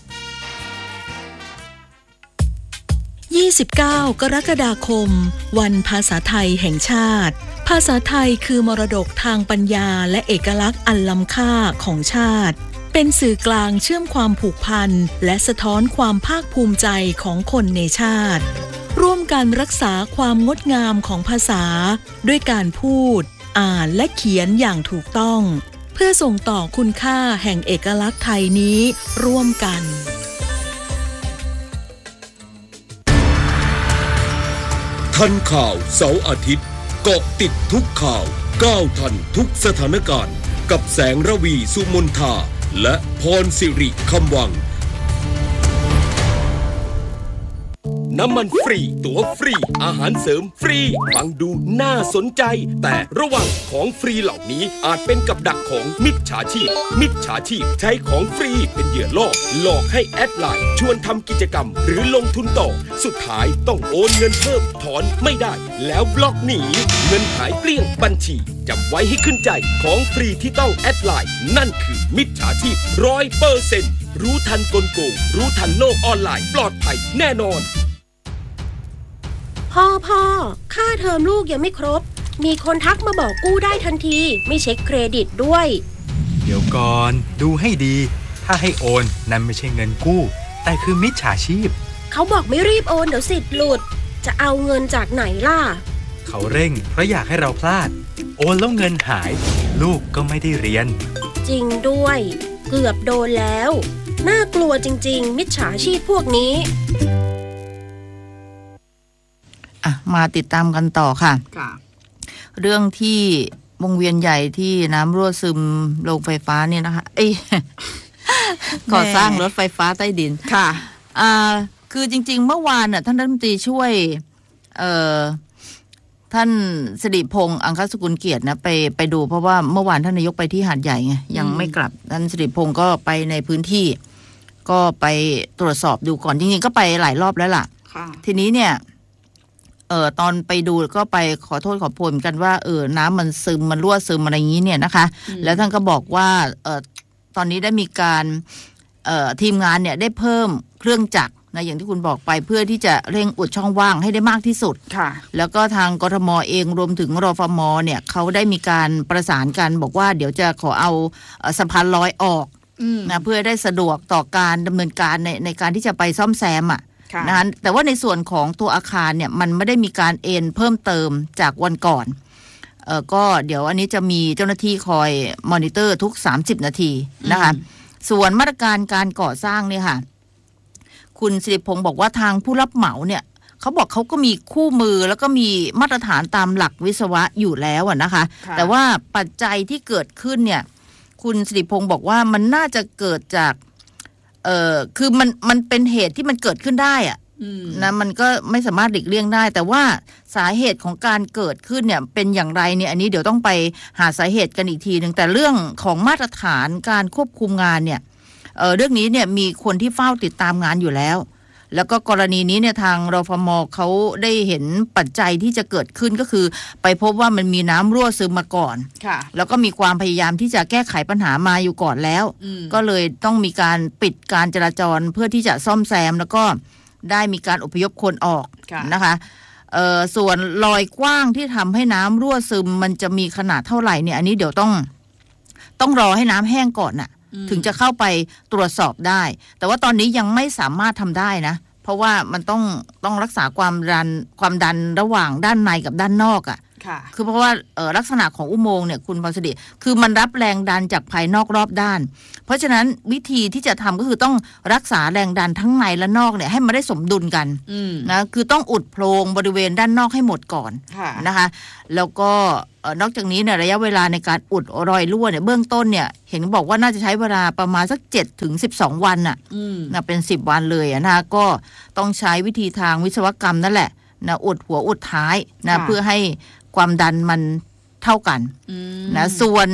ยี่สิบเก้ากรกฎาคมวันภาษาไทยแห่งชาติภาษาไทยคือมรดกทางปัญญาและเอกลักษณ์อันล้ำค่าของชาติเป็นสื่อกลางเชื่อมความผูกพันและสะท้อนความภาคภูมิใจของคนในชาติร่วมกันรักษาความงดงามของภาษาด้วยการพูดอ่านและเขียนอย่างถูกต้องเพื่อส่งต่อคุณค่าแห่งเอกลักษณ์ไทยนี้ร่วมกันทันข่าวเสาร์อาทิตย์เกาะติดทุกข่าวก้าวทันทุกสถานการณ์กับแสงระวีสุมนทาและพรสิริคำวังน้ำมันฟรีตั๋วฟรีอาหารเสริมฟรีฟังดูน่าสนใจแต่ระวังของฟรีเหล่านี้อาจเป็นกับดักของมิจฉาชีพมิจฉาชีพใช้ของฟรีเป็นเหยื่อล่อหลอกให้แอดไลน์ชวนทำกิจกรรมหรือลงทุนต่อสุดท้ายต้องโอนเงินเพิ่มถอนไม่ได้แล้วบล็อกหนีเงินหายเกลี้ยงบัญชีจำไว้ให้ขึ้นใจของฟรีที่ต้องแอดไลน์นั่นคือมิจฉาชีพ ร้อยเปอร์เซ็นต์ รู้ทันกลโกงรู้ทันโลกออนไลน์ปลอดภัยแน่นอนพ่อพ่อค่าเทอมลูกยังไม่ครบมีคนทักมาบอกกู้ได้ทันทีไม่เช็คเครดิตด้วยเดี๋ยวก่อนดูให้ดีถ้าให้โอนนั่นไม่ใช่เงินกู้แต่คือมิจฉาชีพเขาบอกไม่รีบโอนเดี๋ยวสิทธิ์หลุดจะเอาเงินจากไหนล่ะเขาเร่งเพราะอยากให้เราพลาดโอนแล้วเงินหายลูกก็ไม่ได้เรียนจริงด้วยเกือบโดนแล้วน่ากลัวจริงๆมิจฉาชีพพวกนี้อ่ะมาติดตามกันต่อค่ะเรื่องที่วงเวียนใหญ่ที่น้ำรั่วซึมโรงไฟฟ้าเนี่ยนะคะเอ้ยก่อสร้างรถไฟฟ้าใต้ดินค่ะอ่าคือจริงๆเมื่อวานน่ะท่านรัฐมนตรีช่วยเอ่อท่านสิริพงษ์อังคสกุลเกียรตินะไปไปดูเพราะว่าเมื่อวานท่านนายกไปที่หาดใหญ่ไงยังไม่กลับท่านสิริพงษ์ก็ไปในพื้นที่ก็ไปตรวจสอบดูก่อนจริงๆก็ไปหลายรอบแล้วล่ะทีนี้เนี่ยเออตอนไปดูก็ไปขอโทษขอโพยเหมือนกันว่าเออน้ำมันซึมมันรั่วซึมอะไรอย่างนี้เนี่ยนะคะแล้วท่านก็บอกว่าเออตอนนี้ได้มีการเอ่อทีมงานเนี่ยได้เพิ่มเครื่องจักรนะอย่างที่คุณบอกไปเพื่อที่จะเร่งอุดช่องว่างให้ได้มากที่สุดค่ะแล้วก็ทางกทมเองรวมถึงรฟมเนี่ยเขาได้มีการประสานกันบอกว่าเดี๋ยวจะขอเอาสะพานลอยออกนะเพื่อได้สะดวกต่อการดำเนินการในในการที่จะไปซ่อมแซมอ่ะนะคะแต่ว่าในส่วนของตัวอาคารเนี่ยมันไม่ได้มีการเอ็นเพิ่มเติมจากวันก่อนเออก็เดี๋ยวอันนี้จะมีเจ้าหน้าที่คอยมอนิเตอร์ทุกสามสิบนาทีนะคะส่วนมาตรการการก่อสร้างเนี่ยค่ะคุณสิริพงษ์บอกว่าทางผู้รับเหมาเนี่ยเขาบอกเขาก็มีคู่มือแล้วก็มีมาตรฐานตามหลักวิศวะอยู่แล้วนะคะแต่ว่าปัจจัยที่เกิดขึ้นเนี่ยคุณสิริพงษ์บอกว่ามันน่าจะเกิดจากเอ่อคือมันมันเป็นเหตุที่มันเกิดขึ้นได้อะนะมันก็ไม่สามารถหลีกเลี่ยงได้แต่ว่าสาเหตุของการเกิดขึ้นเนี่ยเป็นอย่างไรเนี่ยอันนี้เดี๋ยวต้องไปหาสาเหตุกันอีกทีนึงแต่เรื่องของมาตรฐานการควบคุมงานเนี่ยเอ่อเรื่องนี้เนี่ยมีคนที่เฝ้าติดตามงานอยู่แล้วแล้วก็กรณีนี้เนี่ยทางรฟม.เขาได้เห็นปัจจัยที่จะเกิดขึ้นก็คือไปพบว่ามันมีน้ำรั่วซึมมาก่อนแล้วก็มีความพยายามที่จะแก้ไขปัญหามาอยู่ก่อนแล้วก็เลยต้องมีการปิดการจราจรเพื่อที่จะซ่อมแซมแล้วก็ได้มีการอพยพคนออกนะคะเอ่อส่วนรอยกว้างที่ทำให้น้ำรั่วซึมมันจะมีขนาดเท่าไหร่เนี่ยอันนี้เดี๋ยวต้องต้องรอให้น้ำแห้งก่อนน่ะถึงจะเข้าไปตรวจสอบได้แต่ว่าตอนนี้ยังไม่สามารถทำได้นะเพราะว่ามันต้องต้องรักษาความดันความดันระหว่างด้านในกับด้านนอกอ่ะคือเพราะว่าเอ่อลักษณะของอุโมงค์เนี่ยคุณพรสดิคือมันรับแรงดันจากภายนอกรอบด้านเพราะฉะนั้นวิธีที่จะทำก็คือต้องรักษาแรงดันทั้งในและนอกเนี่ยให้มันได้สมดุลกันนะคือต้องอุดโพรงบริเวณด้านนอกให้หมดก่อนนะคะแล้วก็นอกจากนี้เนี่ยระยะเวลาในการอุดรอยรั่วเนี่ยเบื้องต้นเนี่ยเห็นบอกว่าน่าจะใช้เวลาประมาณสักเจ็ดถึงสิบสองวันน่ะนะเป็นสิบวันเลยนะก็ต้องใช้วิธีทางวิศวกรรมนั่นแหละนะอุดหัวอุดท้ายนะเพื่อให้ความดันมันเท่ากันนะส่วน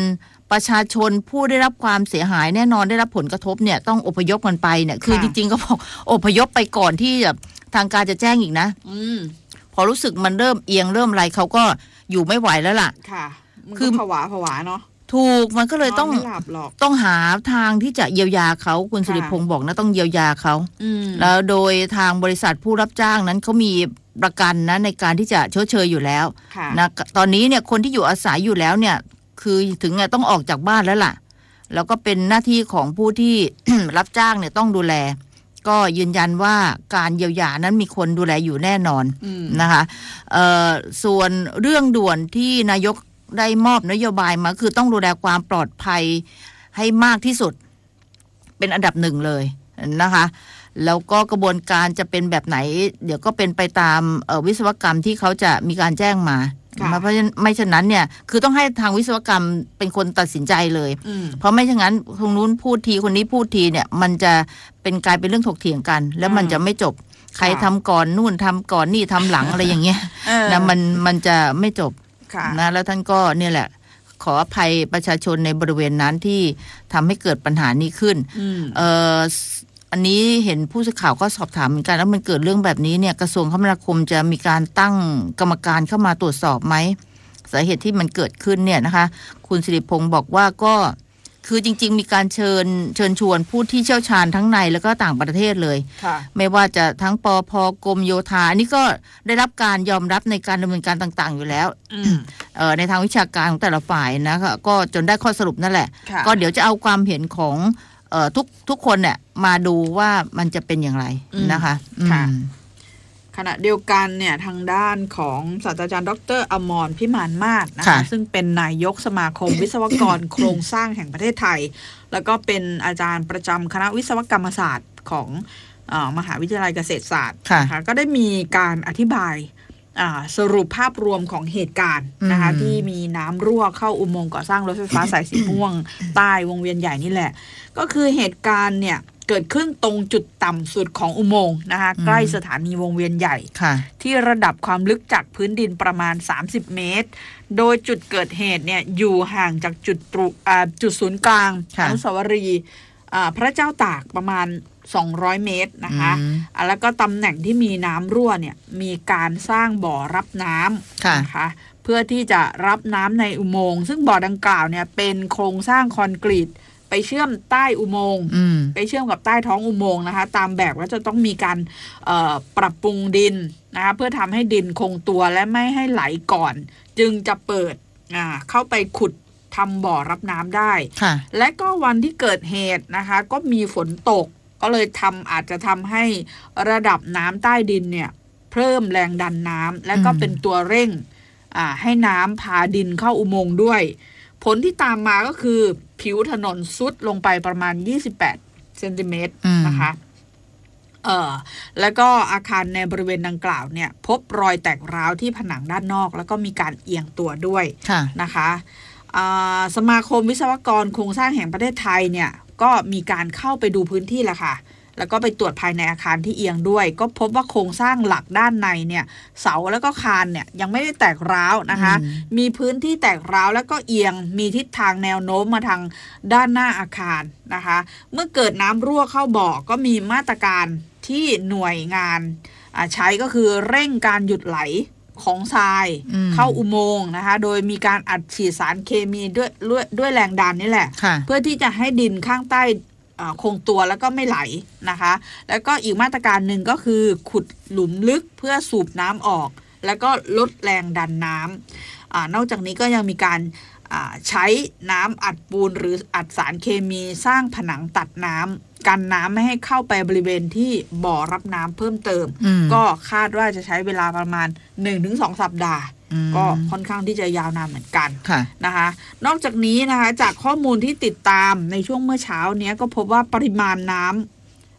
ประชาชนผู้ได้รับความเสียหายแน่นอนได้รับผลกระทบเนี่ยต้องอพยพกันไปเนี่ยคือจริงๆก็บอกอพยพไปก่อนที่แบบทางการจะแจ้งอีกนะอพอรู้สึกมันเริ่มเอียงเริ่มอะไรเขาก็อยู่ไม่ไหวแล้วล่ะค่ะคือผวาผวาเนาะถูกมันก็เลยต้องต้องหาทางที่จะเยียวยาเขาคุณสิริพงษ์บอกนะต้องเยียวยาเขาแล้วโดยทางบริษัทผู้รับจ้างนั้นเขามีประกันนะในการที่จะชดเชยอยู่แล้วนะตอนนี้เนี่ยคนที่อยู่อาศัยอยู่แล้วเนี่ยคือถึงต้องออกจากบ้านแล้วล่ะแล้วก็เป็นหน้าที่ของผู้ที่ รับจ้างเนี่ยต้องดูแลก็ยืนยันว่าการเยียวยานั้นมีคนดูแลอยู่แน่นอนนะคะส่วนเรื่องด่วนที่นายกได้มอบนโยบายมาคือต้องดูแลความปลอดภัยให้มากที่สุดเป็นอันดับหนึ่งเลยนะคะแล้วก็กระบวนการจะเป็นแบบไหนเดี๋ยวก็เป็นไปตามวิศวกรรมที่เขาจะมีการแจ้งมาเพราะฉะนั้นไม่ฉะนั้นเนี่ยคือต้องให้ทางวิศวกรรมเป็นคนตัดสินใจเลยเพราะไม่ฉะนั้นตรงนู้นพูดทีคนนี้พูดทีเนี่ยมันจะเป็นกลายเป็นเรื่องถกเถียงกันแล้วมันจะไม่จบใครทำก่อนนู่นทำก่อนนี่ทำหลังอะไรอย่างเงี้ยนะมันมันจะไม่จบนะแล้วท่านก็เนี่ยแหละขออภัยประชาชนในบริเวณนั้นที่ทำให้เกิดปัญหานี้ขึ้นเอ่ออันนี้เห็นผู้สื่อข่าวก็สอบถามเหมือนกันแล้วมันเกิดเรื่องแบบนี้เนี่ยกระทรวงคมนาคมจะมีการตั้งกรรมการเข้ามาตรวจสอบไหมสาเหตุที่มันเกิดขึ้นเนี่ยนะคะคุณสิริพงษ์บอกว่าก็คือจริงๆมีการเชิญเชิญชวนผู้ที่เชี่ยวชาญทั้งในแล้วก็ต่างประเทศเลยไม่ว่าจะทั้งปภ.กรมโยธาอันนี้ก็ได้รับการยอมรับในการดำเนินการต่างๆอยู่แล้วในทางวิชาการของแต่ละฝ่ายนะคะก็จนได้ข้อสรุปนั่นแหละก็เดี๋ยวจะเอาความเห็นของทุกทุกคนเนี่ยมาดูว่ามันจะเป็นอย่างไรนะคะค่ะขณะเดียวกันเนี่ยทางด้านของศาสตราจารย์ดร.อมรพิมานมาศนะคะซึ่งเป็นนายกสมาคมวิศวกรโครงสร้างแห่งประเทศไทยแล้วก็เป็นอาจารย์ประจำคณะวิศวกรรมศาสตร์ของมหาวิทยาลัยเกษตรศาสตร์นะคะก็ได้มีการอธิบายสรุปภาพรวมของเหตุการณ์นะคะที่มีน้ำรั่วเข้าอุโมงค์ก่อสร้างรถไฟฟ้าสายสีม่วงใต้วงเวียนใหญ่นี่แหละก็คือเหตุการณ์เนี่ยเกิดขึ้นตรงจุดต่ำสุดของอุโมงค์นะคะใกล้สถานีวงเวียนใหญ่ที่ระดับความลึกจากพื้นดินประมาณสามสิบเมตรโดยจุดเกิดเหตุเนี่ยอยู่ห่างจากจุดจุดศูนย์กลางอนุสาวรีย์พระเจ้าตากประมาณสองร้อยเมตรนะคะแล้วก็ตำแหน่งที่มีน้ำรั่วเนี่ยมีการสร้างบ่อรับน้ำนะคะเพื่อที่จะรับน้ำในอุโมงค์ซึ่งบ่อดังกล่าวเนี่ยเป็นโครงสร้างคอนกรีตไปเชื่อมใต้อุโมงค์ไปเชื่อมกับใต้ท้องอุโมงค์นะคะตามแบบว่าจะต้องมีการปรับปรุงดินนะคะเพื่อทำให้ดินคงตัวและไม่ให้ไหลก่อนจึงจะเปิดเข้าไปขุดทำบ่อรับน้ำได้และก็วันที่เกิดเหตุนะคะก็มีฝนตกก็เลยทำอาจจะทำให้ระดับน้ำใต้ดินเนี่ยเพิ่มแรงดันน้ำและก็เป็นตัวเร่งให้น้ำพาดินเข้าอุโมงค์ด้วยผลที่ตามมาก็คือผิวถนนซุดลงไปประมาณยี่สิบแปดเซนติเมตรนะคะเอ่อแล้วก็อาคารในบริเวณดังกล่าวเนี่ยพบรอยแตกร้าวที่ผนังด้านนอกแล้วก็มีการเอียงตัวด้วยนะคะสมาคมวิศวกรโครงสร้างแห่งประเทศไทยเนี่ยก็มีการเข้าไปดูพื้นที่แหละค่ะแล้วก็ไปตรวจภายในอาคารที่เอียงด้วยก็พบว่าโครงสร้างหลักด้านในเนี่ยเสาแล้วก็คานเนี่ยยังไม่ได้แตกร้าวนะคะมีพื้นที่แตกร้าวแล้วก็เอียงมีทิศทางแนวโน้มมาทางด้านหน้าอาคารนะคะเมื่อเกิดน้ำรั่วเข้าบ่อก็มีมาตรการที่หน่วยงานใช้ก็คือเร่งการหยุดไหลของทรายเข้าอุโมงค์นะคะโดยมีการอัดฉีดสารเคมีด้วยด้วยแรงดันนี่แหละเพื่อที่จะให้ดินข้างใต้คงตัวแล้วก็ไม่ไหลนะคะแล้วก็อีกมาตรการหนึ่งก็คือขุดหลุมลึกเพื่อสูบน้ำออกแล้วก็ลดแรงดันน้ำ อ่านอกจากนี้ก็ยังมีการใช้น้ำอัดปูนหรืออัดสารเคมีสร้างผนังตัดน้ำกันน้ำไม่ให้เข้าไปบริเวณที่บ่อรับน้ำเพิ่มเติมก็คาดว่าจะใช้เวลาประมาณ หนึ่งถึงสอง สัปดาห์ก็ค่อนข้างที่จะยาวนานเหมือนกันนะคะนอกจากนี้นะคะจากข้อมูลที่ติดตามในช่วงเมื่อเช้านี้ก็พบว่าปริมาณน้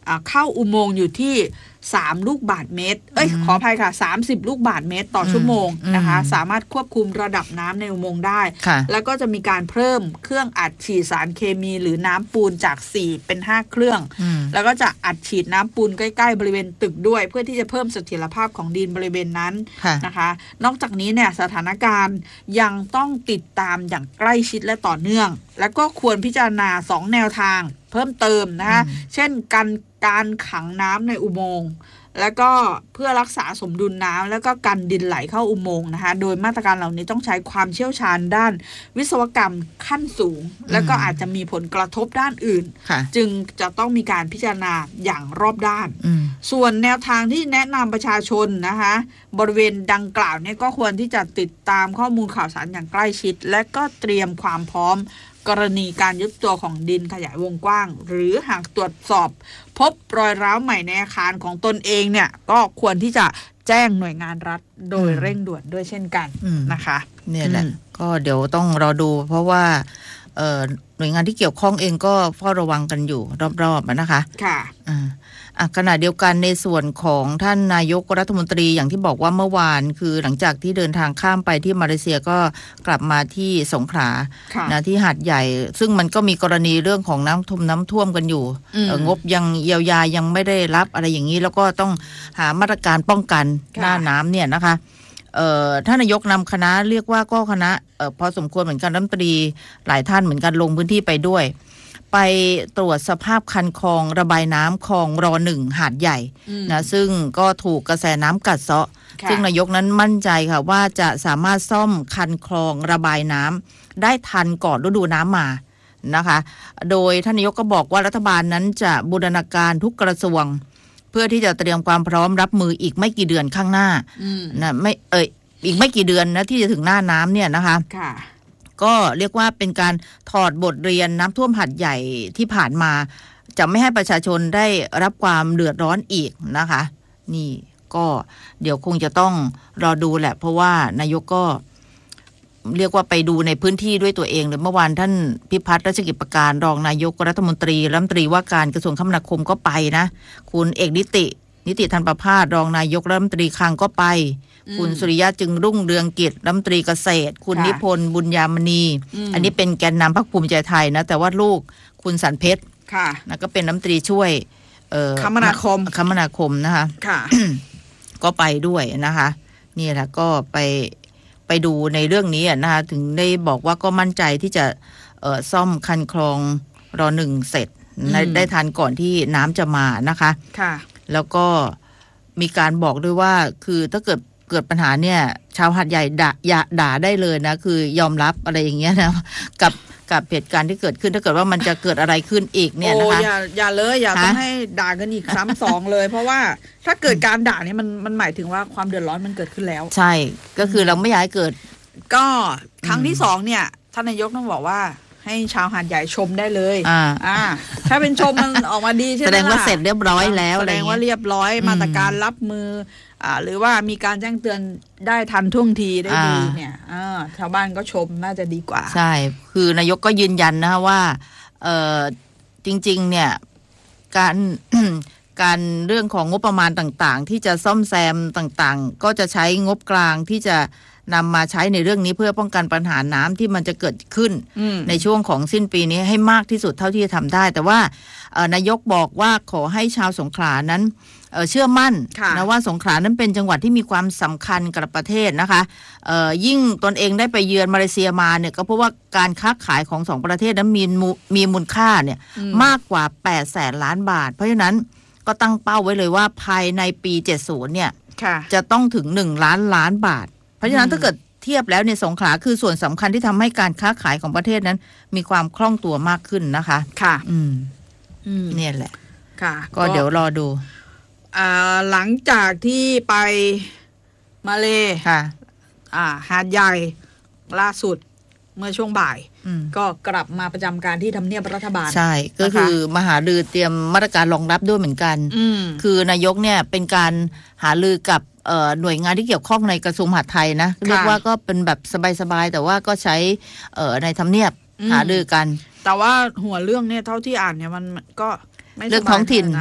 เข้าอุโมงค์อยู่ที่สามลูกบาศก์เมตรเอ้ยขออภัยค่ะสามสิบลูกบาศก์เมตรต่อชั่วโมงนะคะสามารถควบคุมระดับน้ำในอุโมงค์ได้แล้วก็จะมีการเพิ่มเครื่องอัดฉีดสารเคมีหรือน้ำปูนจากสี่เป็นห้าเครื่องแล้วก็จะอัดฉีดน้ำปูนใกล้ๆบริเวณตึกด้วยเพื่อที่จะเพิ่มเสถียรภาพของดินบริเวณนั้นนะคะนอกจากนี้เนี่ยสถานการณ์ยังต้องติดตามอย่างใกล้ชิดและต่อเนื่องแล้วก็ควรพิจารณาสองแนวทางเพิ่มเติมนะคะเช่นการการขังน้ำในอุโมงค์แล้วก็เพื่อรักษาสมดุลน้ำแล้วก็กันดินไหลเข้าอุโมงค์นะคะโดยมาตรการเหล่านี้ต้องใช้ความเชี่ยวชาญด้านวิศวกรรมขั้นสูงแล้วก็อาจจะมีผลกระทบด้านอื่นจึงจะต้องมีการพิจารณาอย่างรอบด้านส่วนแนวทางที่แนะนำประชาชนนะคะบริเวณดังกล่าวเนี่ยก็ควรที่จะติดตามข้อมูลข่าวสารอย่างใกล้ชิดและก็เตรียมความพร้อมกรณีการยุบตัวของดินขยายวงกว้างหรือหากตรวจสอบพบรอยร้าวใหม่ในอาคารของตนเองเนี่ยก็ควรที่จะแจ้งหน่วยงานรัฐโดยเร่งด่วนด้วยเช่นกันนะคะเนี่ยแหละก็เดี๋ยวต้องรอดูเพราะว่าหน่วยงานที่เกี่ยวข้องเองก็เฝ้าระวังกันอยู่รอบๆนะคะค่ะอ่ะขณะเดียวกันในส่วนของท่านนายกรัฐมนตรีอย่างที่บอกว่าเมื่อวานคือหลังจากที่เดินทางข้ามไปที่มาเลเซียก็กลับมาที่สงขลานะที่หาดใหญ่ซึ่งมันก็มีกรณีเรื่องของน้ำท่วมน้ำท่วมกันอยู่งบยังเยียวยายังไม่ได้รับอะไรอย่างนี้แล้วก็ต้องหามาตรการป้องกันหน้าน้ำเนี่ยนะคะท่านนายกนำคณะเรียกว่าก็คณะพอสมควรเหมือนกันรัฐมนตรีหลายท่านเหมือนกันลงพื้นที่ไปด้วยไปตรวจสภาพคันคลองระบายน้ำคลองรอหนึ่งหาดใหญ่นะซึ่งก็ถูกกระแสน้ำกัดเซาะซึ่งนายกนั้นมั่นใจค่ะว่าจะสามารถซ่อมคันคลองระบายน้ำได้ทันก่อนฤดูน้ำมานะคะโดยท่านนายกก็บอกว่ารัฐบาลนั้นจะบูรณาการทุกกระทรวงเพื่อที่จะเตรียมความพร้อมรับมืออีกไม่กี่เดือนข้างหน้านะไม่เอ่ยอีกไม่กี่เดือนนะที่จะถึงหน้าน้ำเนี่ยนะคะก็เรียกว่าเป็นการถอดบทเรียนน้ำท่วมหาดใหญ่ที่ผ่านมาจะไม่ให้ประชาชนได้รับความเดือดร้อนอีกนะคะนี่ก็เดี๋ยวคงจะต้องรอดูแหละเพราะว่านายกก็เรียกว่าไปดูในพื้นที่ด้วยตัวเองเลยเมื่อวานท่านพิพัฒน์รัชกิจประการรองนายกรัฐมนตรีรัฐมนตรีว่าการกระทรวงคมนาคมก็ไปนะคุณเอกนิตินิติธันประภาสรองนายกรัฐมนตรีคลังก็ไปคุณสุริยะจึงรุ่งเรืองกิจรัฐมนตรีเกษตรคุณนิพนธ์บุญญามณี อ, อันนี้เป็นแกนนำพรรคภูมิใจไทยนะแต่ว่าลูกคุณสันเพชรนะก็เป็นรัฐมนตรีช่วยคมนาคมคมนาคมนะคะก็ไปด้วยนะคะนี่แหละก็ไปไปดูในเรื่องนี้นะคะถึงได้บอกว่าก็มั่นใจที่จะซ่อมคันคลองรอหนึ่งเสร็จได้ทันก่อนที่น้ำจะมานะคะค่ะแล้วก็มีการบอกด้วยว่าคือถ้าเกิดเกิดปัญหาเนี่ยชาวหาดใหญ่ด่าอย่าด่าได้เลยนะคือยอมรับอะไรอย่างเงี้ยนะกับกับเหตุการณ์ที่เกิดขึ้นถ้าเกิดว่ามันจะเกิดอะไรขึ้นอีกเนี่ยนะคะโอ้อย่าอย่าเลยอย่าต้องให้ด่ากันอีกซ้ำสองเลยเพราะว่าถ้าเกิดการด่าเนี่ยมันมันหมายถึงว่าความเดือดร้อนมันเกิดขึ้นแล้วใช่ก็คือเราไม่อยากให้เกิดก็ครั้งที่สองเนี่ยท่านนายกต้องบอกว่าให้ชาวหาดใหญ่ชมได้เลยอ่าอ่าถ้าเป็นชมมันออกมาดีใช่ไหมแสดงว่าเสร็จเรียบร้อยแล้วแสดงว่าเรียบร้อยมาตรการรับมืออ่าหรือว่ามีการแจ้งเตือนได้ทันท่วงทีได้ดีเนี่ยอ่าชาวบ้านก็ชมน่าจะดีกว่าใช่คือนายกก็ยืนยันนะว่าเออจริงๆเนี่ยการ การเรื่องของงบประมาณต่างๆที่จะซ่อมแซมต่างๆก็จะใช้งบกลางที่จะนำมาใช้ในเรื่องนี้เพื่อป้องกันปัญหาน้ำที่มันจะเกิดขึ้นในช่วงของสิ้นปีนี้ให้มากที่สุดเท่าที่จะทำได้แต่ว่านายกบอกว่าขอให้ชาวสงขลานั้นเ, เชื่อมั่นนะว่าสงขลานั้นเป็นจังหวัดที่มีความสำคัญกับประเทศนะคะยิ่งตนเองได้ไปเยือนมาเลเซียมาเนี่ยก็เพราะว่าการค้าขายของสองประเทศนั้นมีมีมูลค่าเนี่ยมากกว่าแปดแสนล้านบาทเพราะฉะนั้นก็ตั้งเป้าไว้เลยว่าภายในปีเจ็ดสิบเนี่ยจะต้องถึงหนึ่งล้านล้านบาทเพราะฉะนั้นถ้าเกิดเทียบแล้วในสงขลาคือส่วนสำคัญที่ทำให้การค้าขายของประเทศนั้นมีความคล่องตัวมากขึ้นนะคะค่ะอืมเนี่ยแหละค่ะก็เดี๋ยวรอดูอ่าหลังจากที่ไปมาเลค่ะอ่าหาดใหญ่ล่าสุดเมื่อช่วงบ่ายก็กลับมาประจำการที่ทำเนียบรัฐบาลใช่ก็คือมหารือเตรียมมาตรการรองรับด้วยเหมือนกันคือนายกเนี่ยเป็นการหารือกับหน่วยงานที่เกี่ยวข้องในกระทรวงมหาดไทยนะเรียกว่าก็เป็นแบบสบายๆแต่ว่าก็ใช้ในทำเนียบหารือกันแต่ว่าหัวเรื่องเนี่ยเท่าที่อ่านเนี่ยมันก็เรื่องท้องถิ่น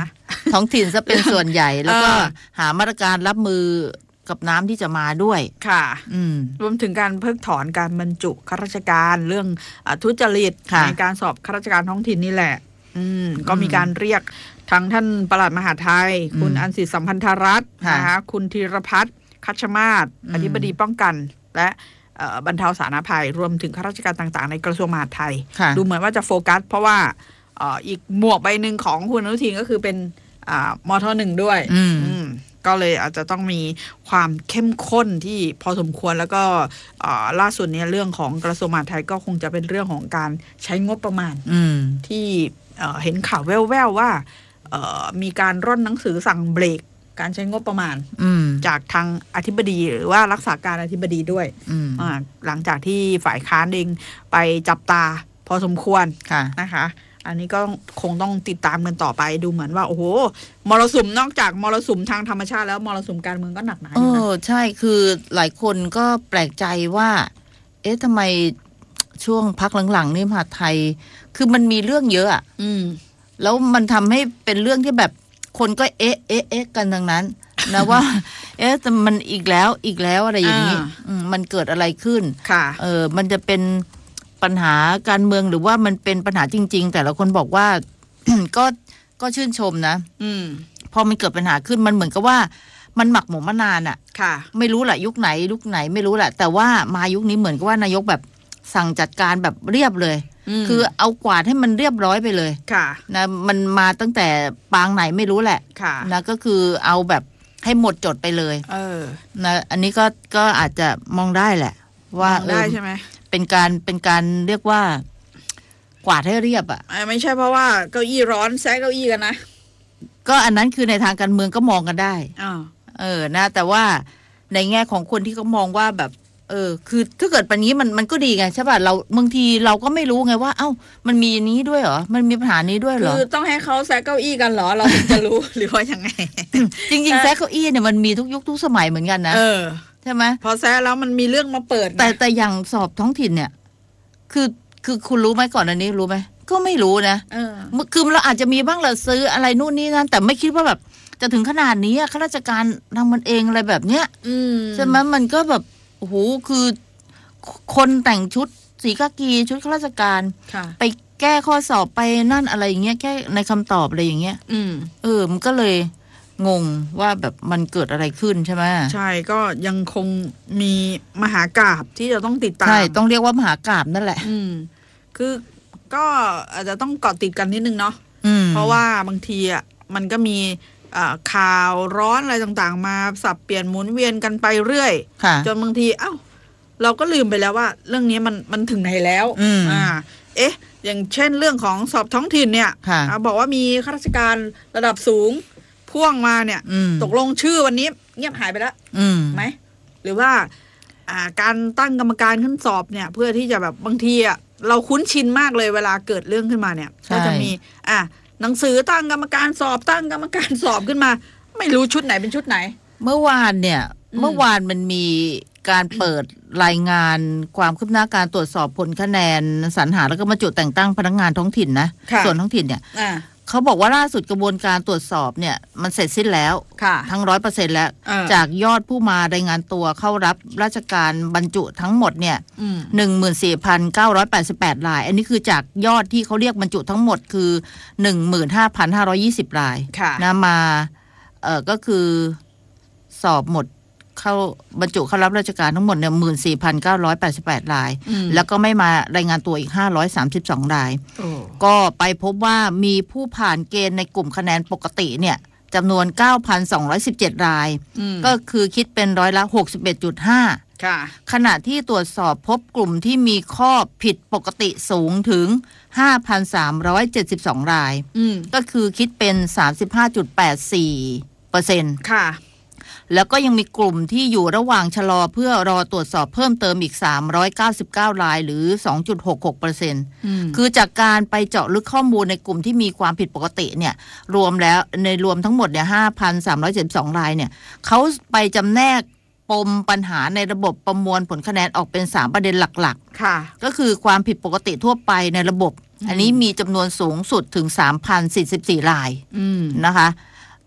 ท้องถิ่นจะเป็นส่วนใหญ่แล้วก็หามาตรการรับมือกับน้ำที่จะมาด้วยค่ะรวมถึงการเพิกถอนการบรรจุข้าราชการเรื่องทุจริตในการสอบข้าราชการท้องถิ่นนี่แหละก็มีการเรียกทั้งท่านปลัดมหาดไทยคุณอันศิษย์สัมพันธรัตน์นะคะคุณธีรพัฒน์คัชมาศอธิบดีป้องกันและบรรเทาสาธารณภัยรวมถึงข้าราชการต่างๆในกระทรวงมหาดไทยดูเหมือนว่าจะโฟกัสเพราะว่าอีกหมวกใบหนึ่งของคุณอนุทินก็คือเป็นมทหนึ่งด้วยก็เลยอาจจะต้องมีความเข้มข้นที่พอสมควรแล้วก็ล่าสุดเนี่ยเรื่องของกระทรวงมหาดไทยก็คงจะเป็นเรื่องของการใช้งบประมาณที่เห็นข่าวแว่วๆว่ามีการร่อนหนังสือสั่งเบรกการใช้งบประมาณจากทางอธิบดีหรือว่ารักษาการอธิบดีด้วยหลังจากที่ฝ่ายค้านเองไปจับตาพอสมควรนะคะอันนี้ก็คงต้องติดตามกันต่อไปดูเหมือนว่าโอ้โหมรสุมนอกจากมรสุมทางธรรมชาติแล้วมรสุมการเมืองก็หนักหนาอยู่นะเออใช่คือหลายคนก็แปลกใจว่าเอ๊ะทำไมช่วงพักหลังๆนี่มหาไทยคือมันมีเรื่องเยอะอ่ะแล้วมันทำให้เป็นเรื่องที่แบบคนก็เอ๊ะเอ๊ะเอ๊ะกันทั้งนั้นนะว่าเอ๊ะแต่มันอีกแล้วอีกแล้วอะไรอย่างนี้มันเกิดอะไรขึ้นเออมันจะเป็นปัญหาการเมืองหรือว่ามันเป็นปัญหาจริงๆแต่ละคนบอกว่า ก็ก็ชื่นชมนะพอมันเกิดปัญหาขึ้นมันเหมือนกับว่ามันหมักหมมมานานอ่ะไม่รู้แหละยุคไหนยุคไหนไม่รู้แหละแต่ว่ามายุคนี้เหมือนกับว่านายกแบบสั่งจัดการแบบเรียบเลยคือเอากวาดให้มันเรียบร้อยไปเลยนะมันมาตั้งแต่ปางไหนไม่รู้แหละนะก็คือเอาแบบให้หมดจดไปเลยนะอันนี้ก็ก็อาจจะมองได้แหละว่าได้ใช่ไหมเป็นการเป็นการเรียกว่ากวาดให้เรียบอ่ะไม่ใช่เพราะว่าเก้าอี้ร้อนแซะเก้าอี้กันนะก็อันนั้นคือในทางการเมืองก็มองกันได้เออนะแต่ว่าในแง่ของคนที่เขามองว่าแบบเออคือถ้าเกิดปัญนี้มันมันก็ดีไงใช่ป่ะเราบางทีเราก็ไม่รู้ไงว่าเอ้ามันมีนี้ด้วยเหรอมันมีปัญหานี้ด้วยเหรอคือต้องให้เขาแซะเก้าอี้กันเหรอเราถึงจะรู้หรือว่ายังไงจริงๆแซะเก้าอี้เนี่ยมันมีทุกยุคทุกสมัยเหมือนกันนะใช่ไหมพอแซะแล้วมันมีเรื่องมาเปิดแต่แต่อย่างสอบท้องถิ่นเนี่ยคือคือคุณรู้ไหมก่อนอันนี้รู้ไหมก็ไม่รู้นะคือเราอาจจะมีบ้างเราซื้ออะไรนู่นนี่นั่นแต่ไม่คิดว่าแบบจะถึงขนาดนี้ข้าราชการทำมันเองอะไรแบบเนี้ยใช่ไหมมันก็แบบโอ้โหคือคนแต่งชุดสีกากีชุดข้าราชการไปแก้ข้อสอบไปนั่นอะไรอย่างเงี้ยแก้ในคำตอบอะไรอย่างเงี้ยเออมันก็เลยงงว่าแบบมันเกิดอะไรขึ้นใช่ไหมใช่ก็ยังคงมีมหากาพย์ที่จะต้องติดตามใช่ต้องเรียกว่ามหากาพย์นั่นแหละอืมคือก็อาจจะต้องเกาะติดกันนิดนึงเนาะเพราะว่าบางทีอ่ะมันก็มีข่าวร้อนอะไรต่างๆมาสับเปลี่ยนหมุนเวียนกันไปเรื่อยจนบางทีเอ้าเราก็ลืมไปแล้วว่าเรื่องนี้มันมันถึงไหนแล้วอ่าเอ๊ะอย่างเช่นเรื่องของสอบท้องถิ่นเนี่ยบอกว่ามีข้าราชการระดับสูงพ่วงมาเนี่ยตกลงชื่อวันนี้เงียบหายไปแล้วไหมหรือว่าการตั้งกรรมการขึ้นสอบเนี่ยเพื่อที่จะแบบบางทีอ่ะเราคุ้นชินมากเลยเวลาเกิดเรื่องขึ้นมาเนี่ยก็จะมีอ่ะหนังสือตั้งกรรมการสอบตั้งกรรมการสอบขึ้นมาไม่รู้ชุดไหนเป็นชุดไหนเมื่อวานเนี่ยเมื่อวานมันมีการเปิดรายงานความคืบหน้าการตรวจสอบผลคะแนนสรรหาแล้วก็บรรจุแต่งตั้งพนักงานท้องถิ่นนะส่วนท้องถิ่นเนี่ยเขาบอกว่าล่าสุดกระบวนการตรวจสอบเนี่ยมันเสร็จสิ้นแล้วทั้งร้อยเปอร์เซ็นต์แล้วจากยอดผู้มารายงานตัวเข้ารับราชการบรรจุทั้งหมดเนี่ยหนึ่งหมื่นสี่พันเก้าร้อยแปดสิบแปดรายอันนี้คือจากยอดที่เขาเรียกบรรจุทั้งหมดคือหนึ่งหมื่นห้าพันห้าร้อยยี่สิบรายนะมาเออก็คือสอบหมดเข้าบรรจุเข้ารับราชการทั้งหมดเนี่ยหมื่นสี่พันเก้าร้อยแปดสิบแปดรายแล้วก็ไม่มารายงานตัวอีกห้าร้อยสามสิบสองรายก็ไปพบว่ามีผู้ผ่านเกณฑ์ในกลุ่มคะแนนปกติเนี่ยจำนวน เก้าพันสองร้อยสิบเจ็ด รายก็คือคิดเป็นร้อยละ หกสิบเอ็ดจุดห้า ขณะที่ตรวจสอบพบกลุ่มที่มีข้อผิดปกติสูงถึง ห้าพันสามร้อยเจ็ดสิบสอง รายก็คือคิดเป็น สามสิบห้าจุดแปดสี่ เปอร์เซ็นต์ ค่ะแล้วก็ยังมีกลุ่มที่อยู่ระหว่างชะลอเพื่อรอตรวจสอบเพิ่มเติมอีกสามร้อยเก้าสิบเก้ารายหรือ สองจุดหกหกเปอร์เซ็นต์ คือจากการไปเจาะลึกข้อมูลในกลุ่มที่มีความผิดปกติเนี่ยรวมแล้วในรวมทั้งหมดเนี่ย ห้าพันสามร้อยเจ็ดสิบสอง รายเนี่ยเขาไปจำแนกปมปัญหาในระบบประมวลผลคะแนนออกเป็นสามประเด็นหลักๆค่ะก็คือความผิดปกติทั่วไปในระบบอันนี้มีจำนวนสูงสุดถึง สามพันสี่สิบสี่ รายนะคะ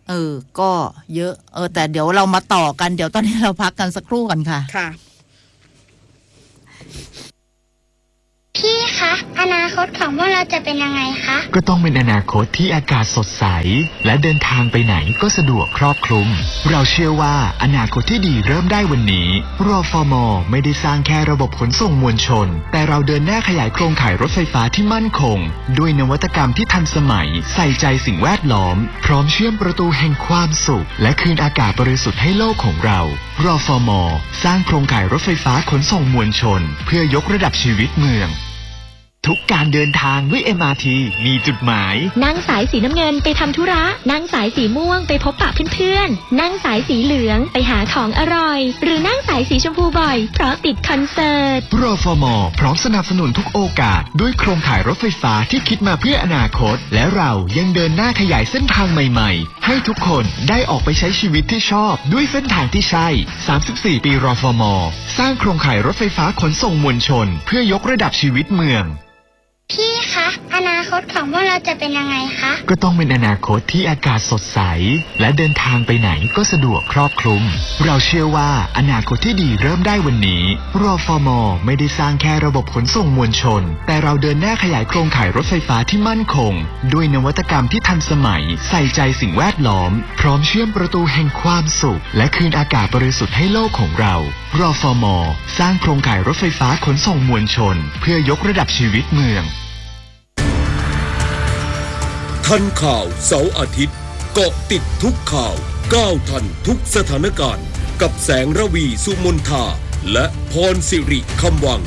เออก็เยอะเออแต่เดี๋ยวเรามาต่อกันเดี๋ยวตอนนี้เราพักกันสักครู่กันค่ะค่ะพี่คะอนาคตของพวกเราจะเป็นยังไงคะก็ต้องเป็นอนาคตที่อากาศสดใสและเดินทางไปไหนก็สะดวกครอบคลุมเราเชื่อว่าอนาคตที่ดีเริ่มได้วันนี้รฟม.ไม่ได้สร้างแค่ระบบขนส่งมวลชนแต่เราเดินหน้าขยายโครงข่ายรถไฟฟ้าที่มั่นคงด้วยนวัตกรรมที่ทันสมัยใส่ใจสิ่งแวดล้อมพร้อมเชื่อมประตูแห่งความสุขและคืนอากาศบริสุทธิ์ให้โลกของเรารฟม.สร้างโครงข่ายรถไฟฟ้าขนส่งมวลชนเพื่อยกระดับชีวิตเมืองทุกการเดินทางด้วย เอ็ม อาร์ ที มีจุดหมายนั่งสายสีน้ำเงินไปทำธุระนั่งสายสีม่วงไปพบปะเพื่อนๆนั่งสายสีเหลืองไปหาของอร่อยหรือนั่งสายสีชมพูบ่อยเพราะติดคอนเสิร์ตรฟม.พร้อมสนับสนุนทุกโอกาสด้วยโครงข่ายรถไฟฟ้าที่คิดมาเพื่ออนาคตและเรายังเดินหน้าขยายเส้นทางใหม่ๆให้ทุกคนได้ออกไปใช้ชีวิตที่ชอบด้วยเส้นทางที่ใช่สามสิบสี่ปีรฟม.สร้างโครงข่ายรถไฟฟ้าขนส่งมวลชนเพื่อยกระดับชีวิตเมืองพี่คะอนาคตของพวกเราจะเป็นยังไงคะก็ต้องเป็นอนาคตที่อากาศสดใสและเดินทางไปไหนก็สะดวกครอบคลุมเราเชื่อว่าอนาคตที่ดีเริ่มได้วันนี้รฟม.ไม่ได้สร้างแค่ระบบขนส่งมวลชนแต่เราเดินหน้าขยายโครงข่ายรถไฟฟ้าที่มั่นคงด้วยนวัตกรรมที่ทันสมัยใส่ใจสิ่งแวดล้อมพร้อมเชื่อมประตูแห่งความสุขและคืนอากาศบริสุทธิ์ให้โลกของเรารฟม.สร้างโครงข่ายรถไฟฟ้าขนส่งมวลชนเพื่อยกระดับชีวิตเมืองทันข่าวเสาร์อาทิตย์เกาะติดทุกข่าวก้าวทันทุกสถานการณ์กับแสงระวีสุมนทาและพรสิริคำวัง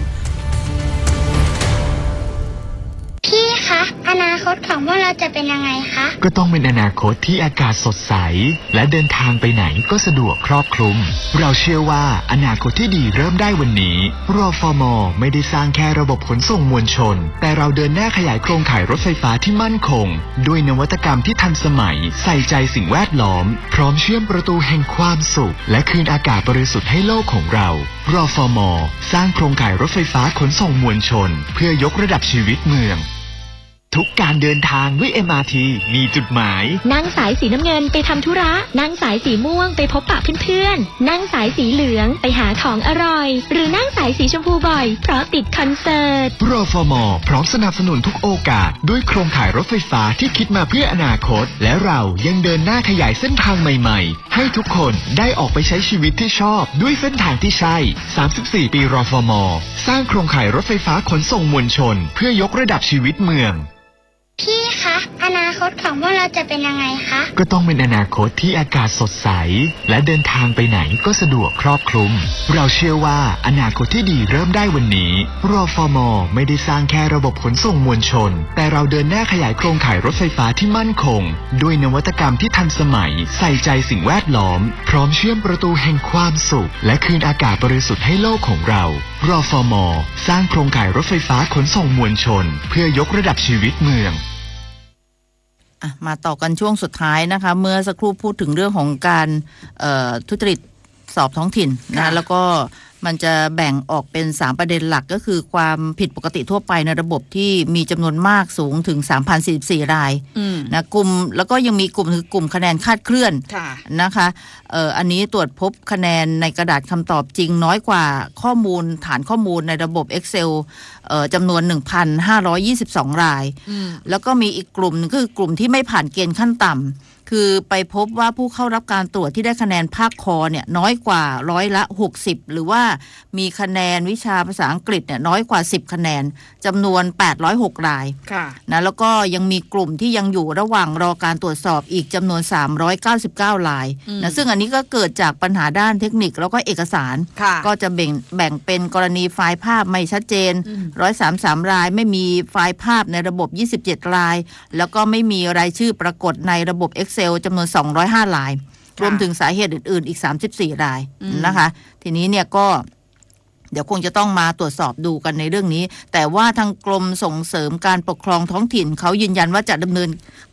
พี่คะอนาคตของพวกเราจะเป็นยังไงคะก็ต้องเป็นอนาคตที่อากาศสดใสและเดินทางไปไหนก็สะดวกครอบคลุมเราเชื่อว่าอนาคตที่ดีเริ่มได้วันนี้รฟม.ไม่ได้สร้างแค่ระบบขนส่งมวลชนแต่เราเดินหน้าขยายโครงข่ายรถไฟฟ้าที่มั่นคงด้วยนวัตกรรมที่ทันสมัยใส่ใจสิ่งแวดล้อมพร้อมเชื่อมประตูแห่งความสุขและคืนอากาศบริสุทธิ์ให้โลกของเรารฟม.สร้างโครงข่ายรถไฟฟ้าขนส่งมวลชนเพื่อยกระดับชีวิตเมืองทุกการเดินทางด้วย เอ็ม อาร์ ที มีจุดหมายนั่งสายสีน้ำเงินไปทำธุระนั่งสายสีม่วงไปพบปะเพื่อนๆนั่งสายสีเหลืองไปหาของอร่อยหรือนั่งสายสีชมพูบ่อยเพราะติดคอนเสิร์ตรฟม.พร้อมสนับสนุนทุกโอกาสด้วยโครงข่ายรถไฟฟ้าที่คิดมาเพื่ออนาคตและเรายังเดินหน้าขยายเส้นทางใหม่ๆให้ทุกคนได้ออกไปใช้ชีวิตที่ชอบด้วยเส้นทางที่ใช่สามสิบสี่ปีรฟม.สร้างโครงข่ายรถไฟฟ้าขนส่งมวลชนเพื่อยกระดับชีวิตเมืองพี่คะอนาคตของพวกเราจะเป็นยังไงคะก็ต้องเป็นอนาคตที่อากาศสดใสและเดินทางไปไหนก็สะดวกครอบคลุมเราเชื่อว่าอนาคตที่ดีเริ่มได้วันนี้รฟม.ไม่ได้สร้างแค่ระบบขนส่งมวลชนแต่เราเดินหน้าขยายโครงข่ายรถไฟฟ้าที่มั่นคงด้วยนวัตกรรมที่ทันสมัยใส่ใจสิ่งแวดล้อมพร้อมเชื่อมประตูแห่งความสุขและคืนอากาศบริสุทธิ์ให้โลกของเรารฟม.สร้างโครงข่ายรถไฟฟ้าขนส่งมวลชนเพื่อยกระดับชีวิตเมืองมาต่อกันช่วงสุดท้ายนะคะเมื่อสักครู่พูดถึงเรื่องของการทุจริตสอบท้องถิ่นนะแล้วก็มันจะแบ่งออกเป็นสามประเด็นหลักก็คือความผิดปกติทั่วไปในระบบที่มีจำนวนมากสูงถึง สามพันสี่สิบสี่ รายนะกลุ่มแล้วก็ยังมีกลุ่มคือกลุ่มคะแนนคาดเคลื่อนนะคะเอ่ออันนี้ตรวจพบคะแนนในกระดาษคำตอบจริงน้อยกว่าข้อมูลฐานข้อมูลในระบบ Excel เอ่อจำนวน หนึ่งพันห้าร้อยยี่สิบสอง รายแล้วก็มีอีกกลุ่มนึงก็คือกลุ่มที่ไม่ผ่านเกณฑ์ขั้นต่ำคือไปพบว่าผู้เข้ารับการตรวจที่ได้คะแนนภาคคอเนี่ยน้อยกว่าร้อยละหกสิบหรือว่ามีคะแนนวิชาภาษาอังกฤษเนี่ยน้อยกว่าสิบคะแนนจำนวนแปดร้อยหกรายนะแล้วก็ยังมีกลุ่มที่ยังอยู่ระหว่างรอการตรวจสอบอีกจำนวนสามร้อยเก้าสิบเก้ารายนะซึ่งอันนี้ก็เกิดจากปัญหาด้านเทคนิคแล้วก็เอกสารก็จะแบ่งแบ่งเป็นกรณีไฟล์ภาพไม่ชัดเจนหนึ่งร้อยสามสิบสามรายไม่มีไฟล์ภาพในระบบยี่สิบเจ็ดรายแล้วก็ไม่มีรายชื่อปรากฏในระบบ Excel จำนวนสองร้อยห้ารายรวมถึงสาเหตุอื่นๆอีกสามสิบสี่รายนะคะทีนี้เนี่ยก็เดี๋ยวคงจะต้องมาตรวจสอบดูกันในเรื่องนี้แต่ว่าทางกรมส่งเสริมการปกครองท้องถิ่นเขายืนยันว่าจะดำเนิน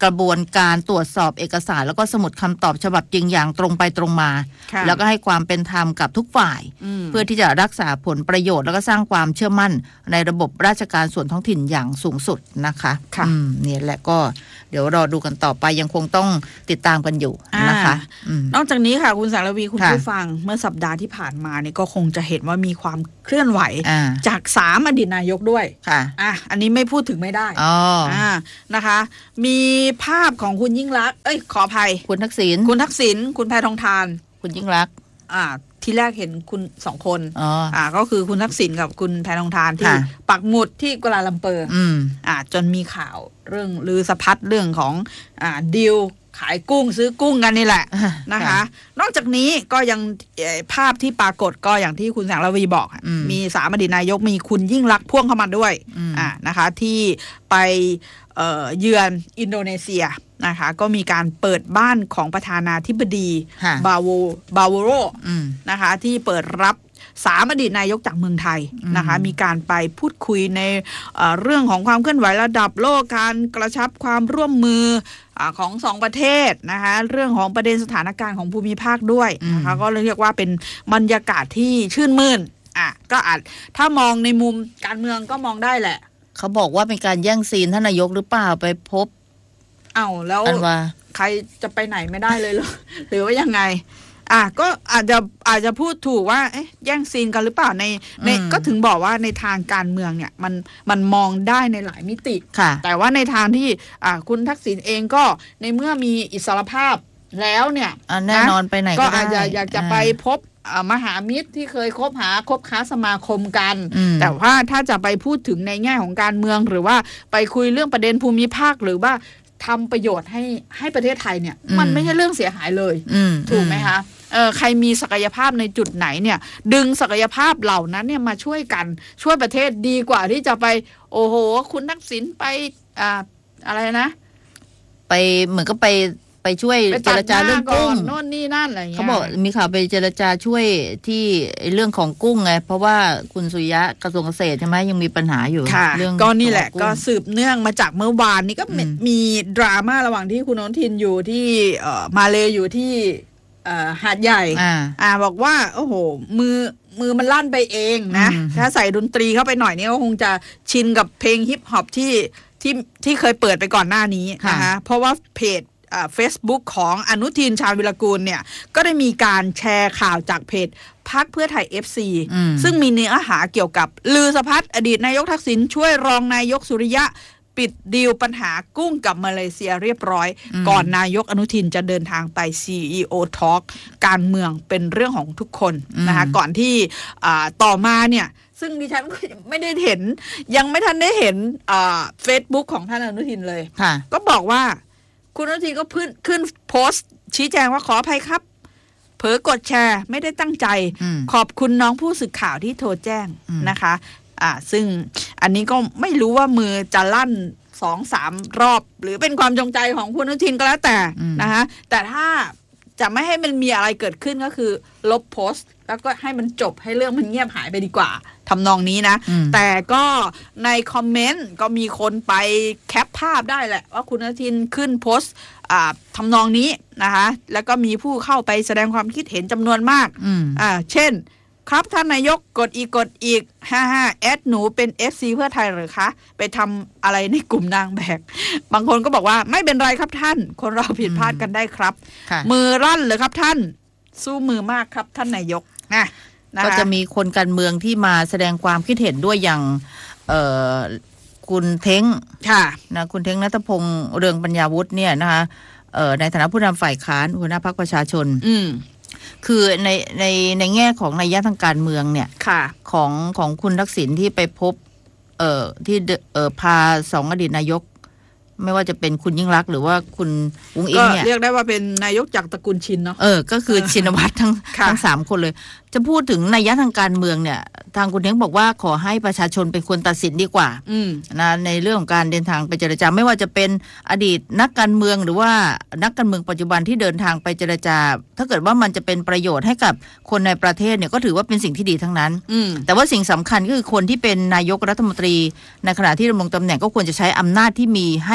กระบวนการตรวจสอบเอกสารแล้วก็สมุดคำตอบฉบับจริงอย่างตรงไปตรงมาแล้วก็ให้ความเป็นธรรมกับทุกฝ่ายเพื่อที่จะรักษาผลประโยชน์แล้วก็สร้างความเชื่อมั่นในระบบราชการส่วนท้องถิ่นอย่างสูงสุดนะคะค่ะนี่แหละก็เดี๋ยวรอดูกันต่อไปยังคงต้องติดตามกันอยู่นะคะนอกจากนี้ค่ะคุณสารวีคุณผู้ฟังเมื่อสัปดาห์ที่ผ่านมาเนี่ยก็คงจะเห็นว่ามีความเคลื่อนไหวจากสามอดีตนายกด้วยค่ะอ่ะอันนี้ไม่พูดถึงไม่ได้อ๋ออ่านะคะมีภาพของคุณยิ่งลักษณ์เอ้ยขออภัยคุณทักษิณคุณทักษิณคุณแพทองธารคุณยิ่งลักษณ์อ่าที่แรกเห็นคุณสองคนอ๋ออ่าก็คือคุณทักษิณกับคุณแพทองธารที่ปักหมุดที่กัวลาลัมเปอร์อืมอ่าจนมีข่าวเรื่องลือสะพัดเรื่องของอ่าดีลขายกุ้งซื้อกุ้งกันนี่แหละนะคะนอกจากนี้ก็ยังภาพที่ปรากฏก็อย่างที่คุณแสงระวีบอกมีสามอดีตนายกมีคุณยิ่งลักษณ์พ่วงเข้ามาด้วยอ่านะคะที่ไปเอ่อเยือนอินโดนีเซียนะคะก็มีการเปิดบ้านของประธานาธิบดีบาโวบาโวโรนะคะที่เปิดรับสามอดีตนายกจากเมืองไทยนะคะมีการไปพูดคุยในเอ่อเรื่องของความเคลื่อนไหวระดับโลกการกระชับความร่วมมือของสองประเทศนะคะเรื่องของประเด็นสถานการณ์ของภูมิภาคด้วยนะคะก็เรียกว่าเป็นบรรยากาศที่ชื่นมื่นอ่ะก็อาจถ้ามองในมุมการเมืองก็มองได้แหละเขาบอกว่าเป็นการแย่งซีนท่านนายกหรือเปล่าไปพบเอ้าแล้วใครจะไปไหนไม่ได้เลยหรอ หรือว่ายังไงอ่ะก็อาจจะอาจจะพูดถูกว่าเอ๊ะแย่งซีนกันหรือเปล่าในในก็ถึงบอกว่าในทางการเมืองเนี่ยมันมันมองได้ในหลายมิติแต่ว่าในทางที่อ่าคุณทักษิณเองก็ในเมื่อมีอิสรภาพแล้วเนี่ยแน่นอนไปไหนก็อาจจะอยากจะไปพบมหามิตรที่เคยคบหาคบค้าสมาคมกันแต่ว่าถ้าจะไปพูดถึงในแง่ของการเมืองหรือว่าไปคุยเรื่องประเด็นภูมิภาคหรือว่าทำประโยชน์ให้ให้ประเทศไทยเนี่ยมันไม่ใช่เรื่องเสียหายเลยถูกไหมคะเออใครมีศักยภาพในจุดไหนเนี่ยดึงศักยภาพเหล่านั้นเนี่ยมาช่วยกันช่วยประเทศดีกว่าที่จะไปโอ้โหคุณทักษิณไปอ่าอะไรนะไปเหมือนก็ไปไปช่วยเจรจาเรื่องกุ้งโน่นนี่นั่นอะไรเงี้ยเขาบอกมีข่าวไปเจรจาช่วยที่เรื่องของกุ้งไงเพราะว่าคุณสุริยะกระทรวงเกษตรใช่ไหมยังมีปัญหาอยู่เรื่องก็นี่แหละก็สืบเนื่องมาจากเมื่อวานนี้ก็มีดราม่าระหว่างที่คุณอนุทินอยู่ที่มาเลอยู่ที่หาดใหญ่อ่าบอกว่าโอ้โหมือมือมันลั่นไปเองนะถ้าใส่ดนตรีเข้าไปหน่อยนี่ก็คงจะชินกับเพลงฮิปฮอปที่ที่ที่เคยเปิดไปก่อนหน้านี้นะคะเพราะว่าเพจเฟซบุ๊กของอนุทินชาญวิรกูลเนี่ยก็ได้มีการแชร์ข่าวจากเพจพรรคเพื่อไทย เอฟ ซี ซึ่งมีเนื้อหาเกี่ยวกับลือสะพัดอดีตนายกทักษิณช่วยรองนายกสุริยะปิดดีลปัญหากุ้งกับมาเลเซียเรียบร้อยก่อนนายกอนุทินจะเดินทางไป ซี อี โอ Talk การเมืองเป็นเรื่องของทุกคนนะคะก่อนที่ต่อมาเนี่ยซึ่งดิฉันก็ไม่ได้เห็นยังไม่ทันได้เห็นเฟซบุ๊กของท่านอนุทินเลยก็บอกว่าคุณอนุทินก็ขึ้นขึ้นโพสต์ชี้แจงว่าขออภัยครับเผลอกดแชร์ไม่ได้ตั้งใจขอบคุณน้องผู้สื่อข่าวที่โทรแจ้งนะคะอ่าซึ่งอันนี้ก็ไม่รู้ว่ามือจะลั่นสองสามรอบหรือเป็นความจงใจของคุณอนุทินก็แล้วแต่นะคะแต่ถ้าจะไม่ให้มันมีอะไรเกิดขึ้นก็คือลบโพสต์แล้วก็ให้มันจบให้เรื่องมันเงียบหายไปดีกว่าทำนองนี้นะแต่ก็ในคอมเมนต์ก็มีคนไปแคปภาพได้แหละว่าคุณอนุทินขึ้นโพสต์ทำนองนี้นะคะแล้วก็มีผู้เข้าไปแสดงความคิดเห็นจำนวนมากอ่าเช่นครับท่านนายกกดอีกกดอีกฮ่าฮ่าแอดหนูเป็น เอฟ ซี เพื่อไทยหรือคะไปทำอะไรในกลุ่มนางแบกบางคนก็บอกว่าไม่เป็นไรครับท่านคนเราผิดพลาดกันได้ครับมือรั่นเลยครับท่านสู้มือมากครับท่านนายกนะก็จะมีคนการเมืองที่มาแสดงความคิดเห็นด้วยอย่างเอ่อคุณเท้งนะคุณเท้งณัฐพงษ์เรืองปัญญาวุฒิเนี่ยนะคะเอ่อในฐานะผู้นำฝ่ายค้านหัวหน้าพรรคประชาชนคือในในในแง่ของนัยยะทางการเมืองเนี่ยของของคุณทักษิณที่ไปพบเอ่อที่เอ่อพาสองอดีตนายกไม่ว่าจะเป็นคุณยิ่งลักษณ์หรือว่าคุณอุ้งอิงเนี่ยเรียกได้ว่าเป็นนายกจากตระกูลชินเนาะเออก็คือชินวัตรทั้งทั้งสามคนเลยจะพูดถึงนัยยะทางการเมืองเนี่ยทางคุณเท้งบอกว่าขอให้ประชาชนเป็นคนตัดสินดีกว่านะในเรื่องของการเดินทางไปเจรจาไม่ว่าจะเป็นอดีตนักการเมืองหรือว่านักการเมืองปัจจุบันที่เดินทางไปเจรจาถ้าเกิดว่ามันจะเป็นประโยชน์ให้กับคนในประเทศเนี่ยก็ถือว่าเป็นสิ่งที่ดีทั้งนั้นแต่ว่าสิ่งสำคัญก็คือคนที่เป็นนายกรัฐมนตรีในขณะที่ดำรงตำแหน่งก็ควรจะใช้อำนาจที่มีให้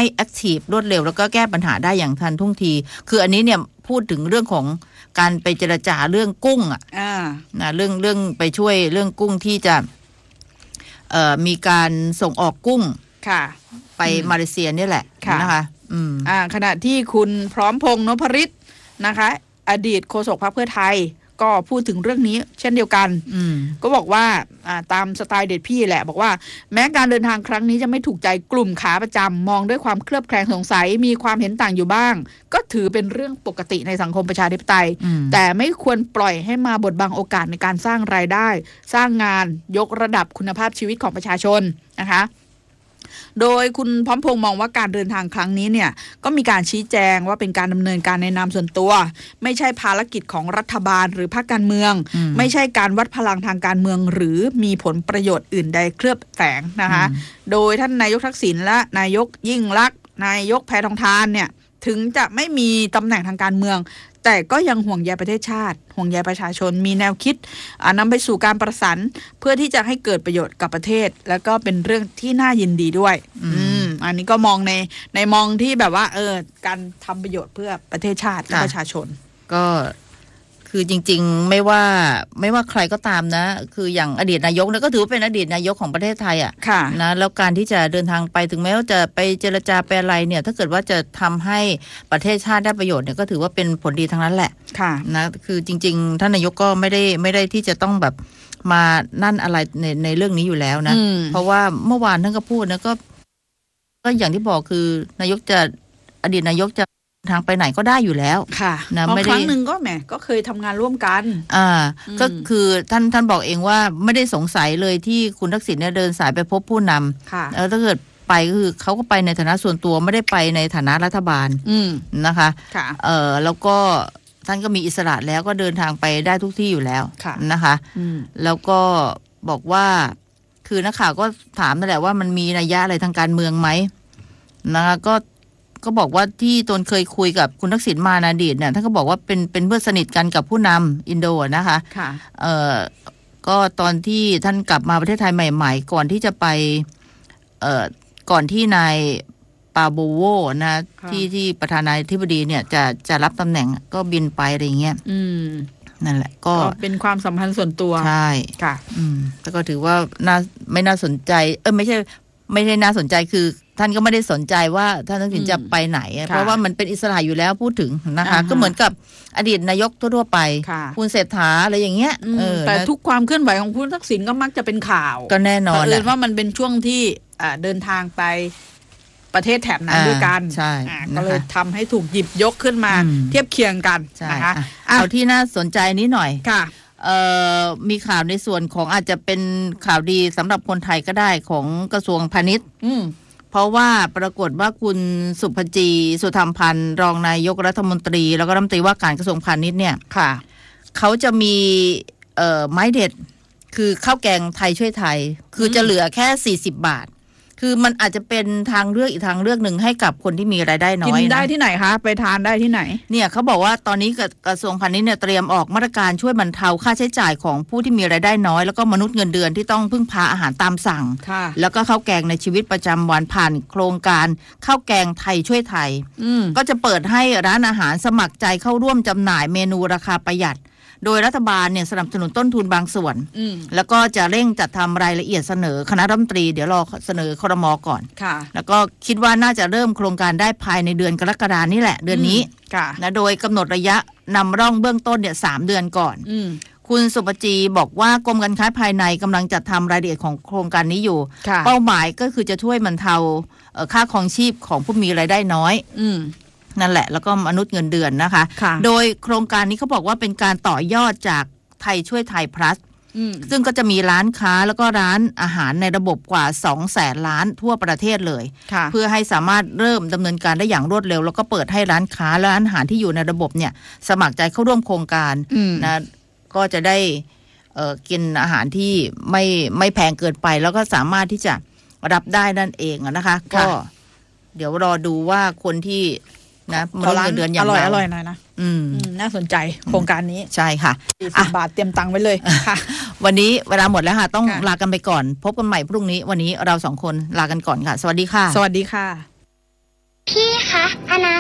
แอคทีฟรวดเร็วแล้วก็แก้ปัญหาได้อย่างทันท่วงทีคืออันนี้เนี่ยพูดถึงเรื่องของการไปเจรจาเรื่องกุ้งอ่ะนะเรื่องเรื่องไปช่วยเรื่องกุ้งที่จะเอ่อมีการส่งออกกุ้งค่ะไปมาเลเซียนี่แหละนะคะอืมอ่าขณะที่คุณพร้อมพงษ์นพฤทธิ์นะคะอดีตโฆษกพรรคเพื่อไทยก็พูดถึงเรื่องนี้เช่นเดียวกันก็บอกว่าตามสไตล์เด็ดพี่แหละบอกว่าแม้การเดินทางครั้งนี้จะไม่ถูกใจกลุ่มขาประจำมองด้วยความเคลือบแคลงสงสัยมีความเห็นต่างอยู่บ้างก็ถือเป็นเรื่องปกติในสังคมประชาธิปไตยแต่ไม่ควรปล่อยให้มาบดบังโอกาสในการสร้างรายได้สร้างงานยกระดับคุณภาพชีวิตของประชาชนนะคะโดยคุณพร้อมพงษ์มองว่าการเดินทางครั้งนี้เนี่ยก็มีการชี้แจงว่าเป็นการดำเนินการในนามส่วนตัวไม่ใช่ภารกิจของรัฐบาลหรือพรรคการเมืองไม่ใช่การวัดพลังทางการเมืองหรือมีผลประโยชน์อื่นใดเคลือบแฝงนะคะโดยท่านนายกทักษิณและนายกยิ่งลักษณ์นายกแพทองธารเนี่ยถึงจะไม่มีตำแหน่งทางการเมืองแต่ก็ยังห่วงใยประเทศชาติห่วงใยประชาชนมีแนวคิดนำไปสู่การประสานเพื่อที่จะให้เกิดประโยชน์กับประเทศแล้วก็เป็นเรื่องที่น่ายินดีด้วยอืมอันนี้ก็มองในในมองที่แบบว่าเออการทำประโยชน์เพื่อประเทศชาติและประชาชนก็คือจริงๆไม่ว่าไม่ว่าใครก็ตามนะคืออย่างอดีตนายกเนี่ยก็ถือว่าเป็นอดีตนายกของประเทศไทยอ่ะนะแล้วการที่จะเดินทางไปถึงแม้ว่าจะไปเจรจาไปอะไรเนี่ยถ้าเกิดว่าจะทำให้ประเทศชาติได้ประโยชน์เนี่ยก็ถือว่าเป็นผลดีทั้งนั้นแหละนะคือจริงๆท่านนายกก็ไม่ได้ไม่ได้ที่จะต้องแบบมานั่นอะไรในในเรื่องนี้อยู่แล้วนะเพราะว่าเมื่อวานท่านก็พูดนะก็ก็อย่างที่บอกคือนายกจะอดีตนายกจะทางไปไหนก็ได้อยู่แล้วค่ะนะไม่ได้ครั้งหนึ่งก็แหมก็เคยทำงานร่วมกันอ่าก็คือท่านท่านบอกเองว่าไม่ได้สงสัยเลยที่คุณทักษิณเนี่ยเดินสายไปพบผู้นำแล้วถ้าเกิดไปก็คือเขาก็ไปในฐานะส่วนตัวไม่ได้ไปในฐานะรัฐบาลนะคะเออแล้วก็ท่านก็มีอิสระแล้วก็เดินทางไปได้ทุกที่อยู่แล้วนะคะแล้วก็บอกว่าคือนักข่าวก็ถามนั่นแหละว่ามันมีนัยยะอะไรทางการเมืองไหมนะคะก็ก็บอกว่าที่ตนเคยคุยกับคุณทักษิณมาในอดีตเนี่ยท่านก็บอกว่าเป็นเป็นเพื่อนสนิทกันกับผู้นำอินโดนะคะค่ะเอ่อก็ตอนที่ท่านกลับมาประเทศไทยใหม่ๆก่อนที่จะไปเอ่อก่อนที่นายปาโบโวนะที่ที่ประธานาธิบดีเนี่ยจะจะรับตำแหน่งก็บินไปอะไรอย่างเงี้ยอืมนั่นแหละก็เป็นความสัมพันธ์ส่วนตัวใช่ค่ะอืมแต่ก็ถือว่าน่าไม่น่าสนใจเออไม่ใช่ไม่ได้น่าสนใจคือท่านก็ไม่ได้สนใจว่าท่านทักษิณจะไปไหนเพราะว่ามันเป็นอิสระอยู่แล้วพูดถึงนะคะก็เหมือนกับอดีตนายกทั่วๆไปคุณเศรษฐาอะไรอย่างเงี้ยแต่ทุกความเคลื่อนไหวของคุณทักษิณก็มักจะเป็นข่าวก็แน่นอนเลยว่ามันเป็นช่วงที่เดินทางไปประเทศแถบนั้นด้วยกันก็เลยทำให้ถูกหยิบยกขึ้นมาเทียบเคียงกันนะคะเอาที่น่าสนใจนี้หน่อยค่ะมีข่าวในส่วนของอาจจะเป็นข่าวดีสำหรับคนไทยก็ได้ของกระทรวงพาณิชย์เพราะว่าปรากฏว่าคุณสุภจีสุธรรมพันธ์รองนายกรัฐมนตรีแล้วก็รัฐมนตรีว่าการกระทรวงพาณิชย์เนี่ยค่ะเขาจะมีเอ่อไม้เด็ดคือข้าวแกงไทยช่วยไทยคือจะเหลือแค่สี่สิบบาทคือมันอาจจะเป็นทางเลือกอีกทางเลือกหนึ่งให้กับคนที่มีรายได้น้อยนะกินได้ที่ไหนคะไปทานได้ที่ไหนเนี่ยเขาบอกว่าตอนนี้กระทรวงพาณิชย์เนี่ยเตรียมออกมาตรการช่วยบรรเทาค่าใช้จ่ายของผู้ที่มีรายได้น้อยแล้วก็มนุษย์เงินเดือนที่ต้องพึ่งพาอาหารตามสั่งแล้วก็ข้าวแกงในชีวิตประจำวันผ่านโครงการข้าวแกงไทยช่วยไทยก็จะเปิดให้ร้านอาหารสมัครใจเข้าร่วมจำหน่ายเมนูราคาประหยัดโดยรัฐบาลเนี่ยสนับสนุนต้นทุนบางส่วนแล้วก็จะเร่งจัดทำรายละเอียดเสนอคณะรัฐมนตรีเดี๋ยวรอเสนอครม.ก่อนแล้วก็คิดว่าน่าจะเริ่มโครงการได้ภายในเดือนกรกฎาคมนี่แหละเดือนนี้นะโดยกำหนดระยะนำร่องเบื้องต้นเนี่ยสามเดือนก่อนคุณสุปจีบอกว่ากรมการค้าภายในกำลังจัดทำรายละเอียดของโครงการนี้อยู่เป้าหมายก็คือจะช่วยบรรเทาค่าครองชีพของผู้มีรายได้น้อยนั่นแหละแล้วก็มนุษย์เงินเดือนนะคะโดยโครงการนี้เขาบอกว่าเป็นการต่อยอดจากไทยช่วยไทย plus ซึ่งก็จะมีร้านค้าแล้วก็ร้านอาหารในระบบกว่า สองแสน ล้านทั่วประเทศเลยเพื่อให้สามารถเริ่มดำเนินการได้อย่างรวดเร็วแล้วก็เปิดให้ร้านค้าและร้านอาหารที่อยู่ในระบบเนี่ยสมัครใจเข้าร่วมโครงการนะก็จะได้เอ่อกินอาหารที่ไม่ไม่แพงเกินไปแล้วก็สามารถที่จะรับได้นั่นเองนะคะก็เดี๋ยวรอดูว่าคนที่นะมนุษย์เงินเดือนอย่างเราอร่อยๆหน่อยนะอืมน่าสนใจโครงการนี้ใช่ค่ะสี่สิบบาทเตรียมตังค์ไว้เลยค่ะวันนี้เวลาหมดแล้วค่ะต้องลากันไปก่อนพบกันใหม่พรุ่งนี้วันนี้เราสองคนลากันก่อนค่ะสวัสดีค่ะสวัสดีค่ะ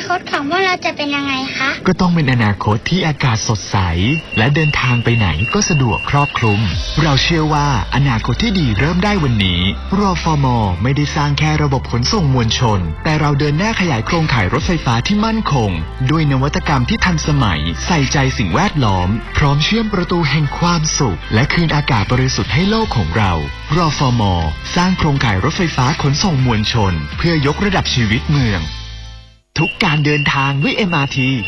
คตของพวกเราจะเป็นยังไงคะก็ต้องเป็นอนาคตที่อากาศสดใสและเดินทางไปไหนก็สะดวกครอบคลุมเราเชื่อว่าอนาคตที่ดีเริ่มได้วันนี้รฟม.ไม่ได้สร้างแค่ระบบขนส่งมวลชนแต่เราเดินหน้าขยายโครงข่ายรถไฟฟ้าที่มั่นคงด้วยนวัตกรรมที่ทันสมัยใส่ใจสิ่งแวดล้อมพร้อมเชื่อมประตูแห่งความสุขและคืนอากาศบริสุทธิ์ให้โลกของเรารฟม.สร้างโครงข่ายรถไฟฟ้าขนส่งมวลชนเพื่อยกระดับชีวิตเมืองทุกการเดินทางด้วย เอ็ม อาร์ ที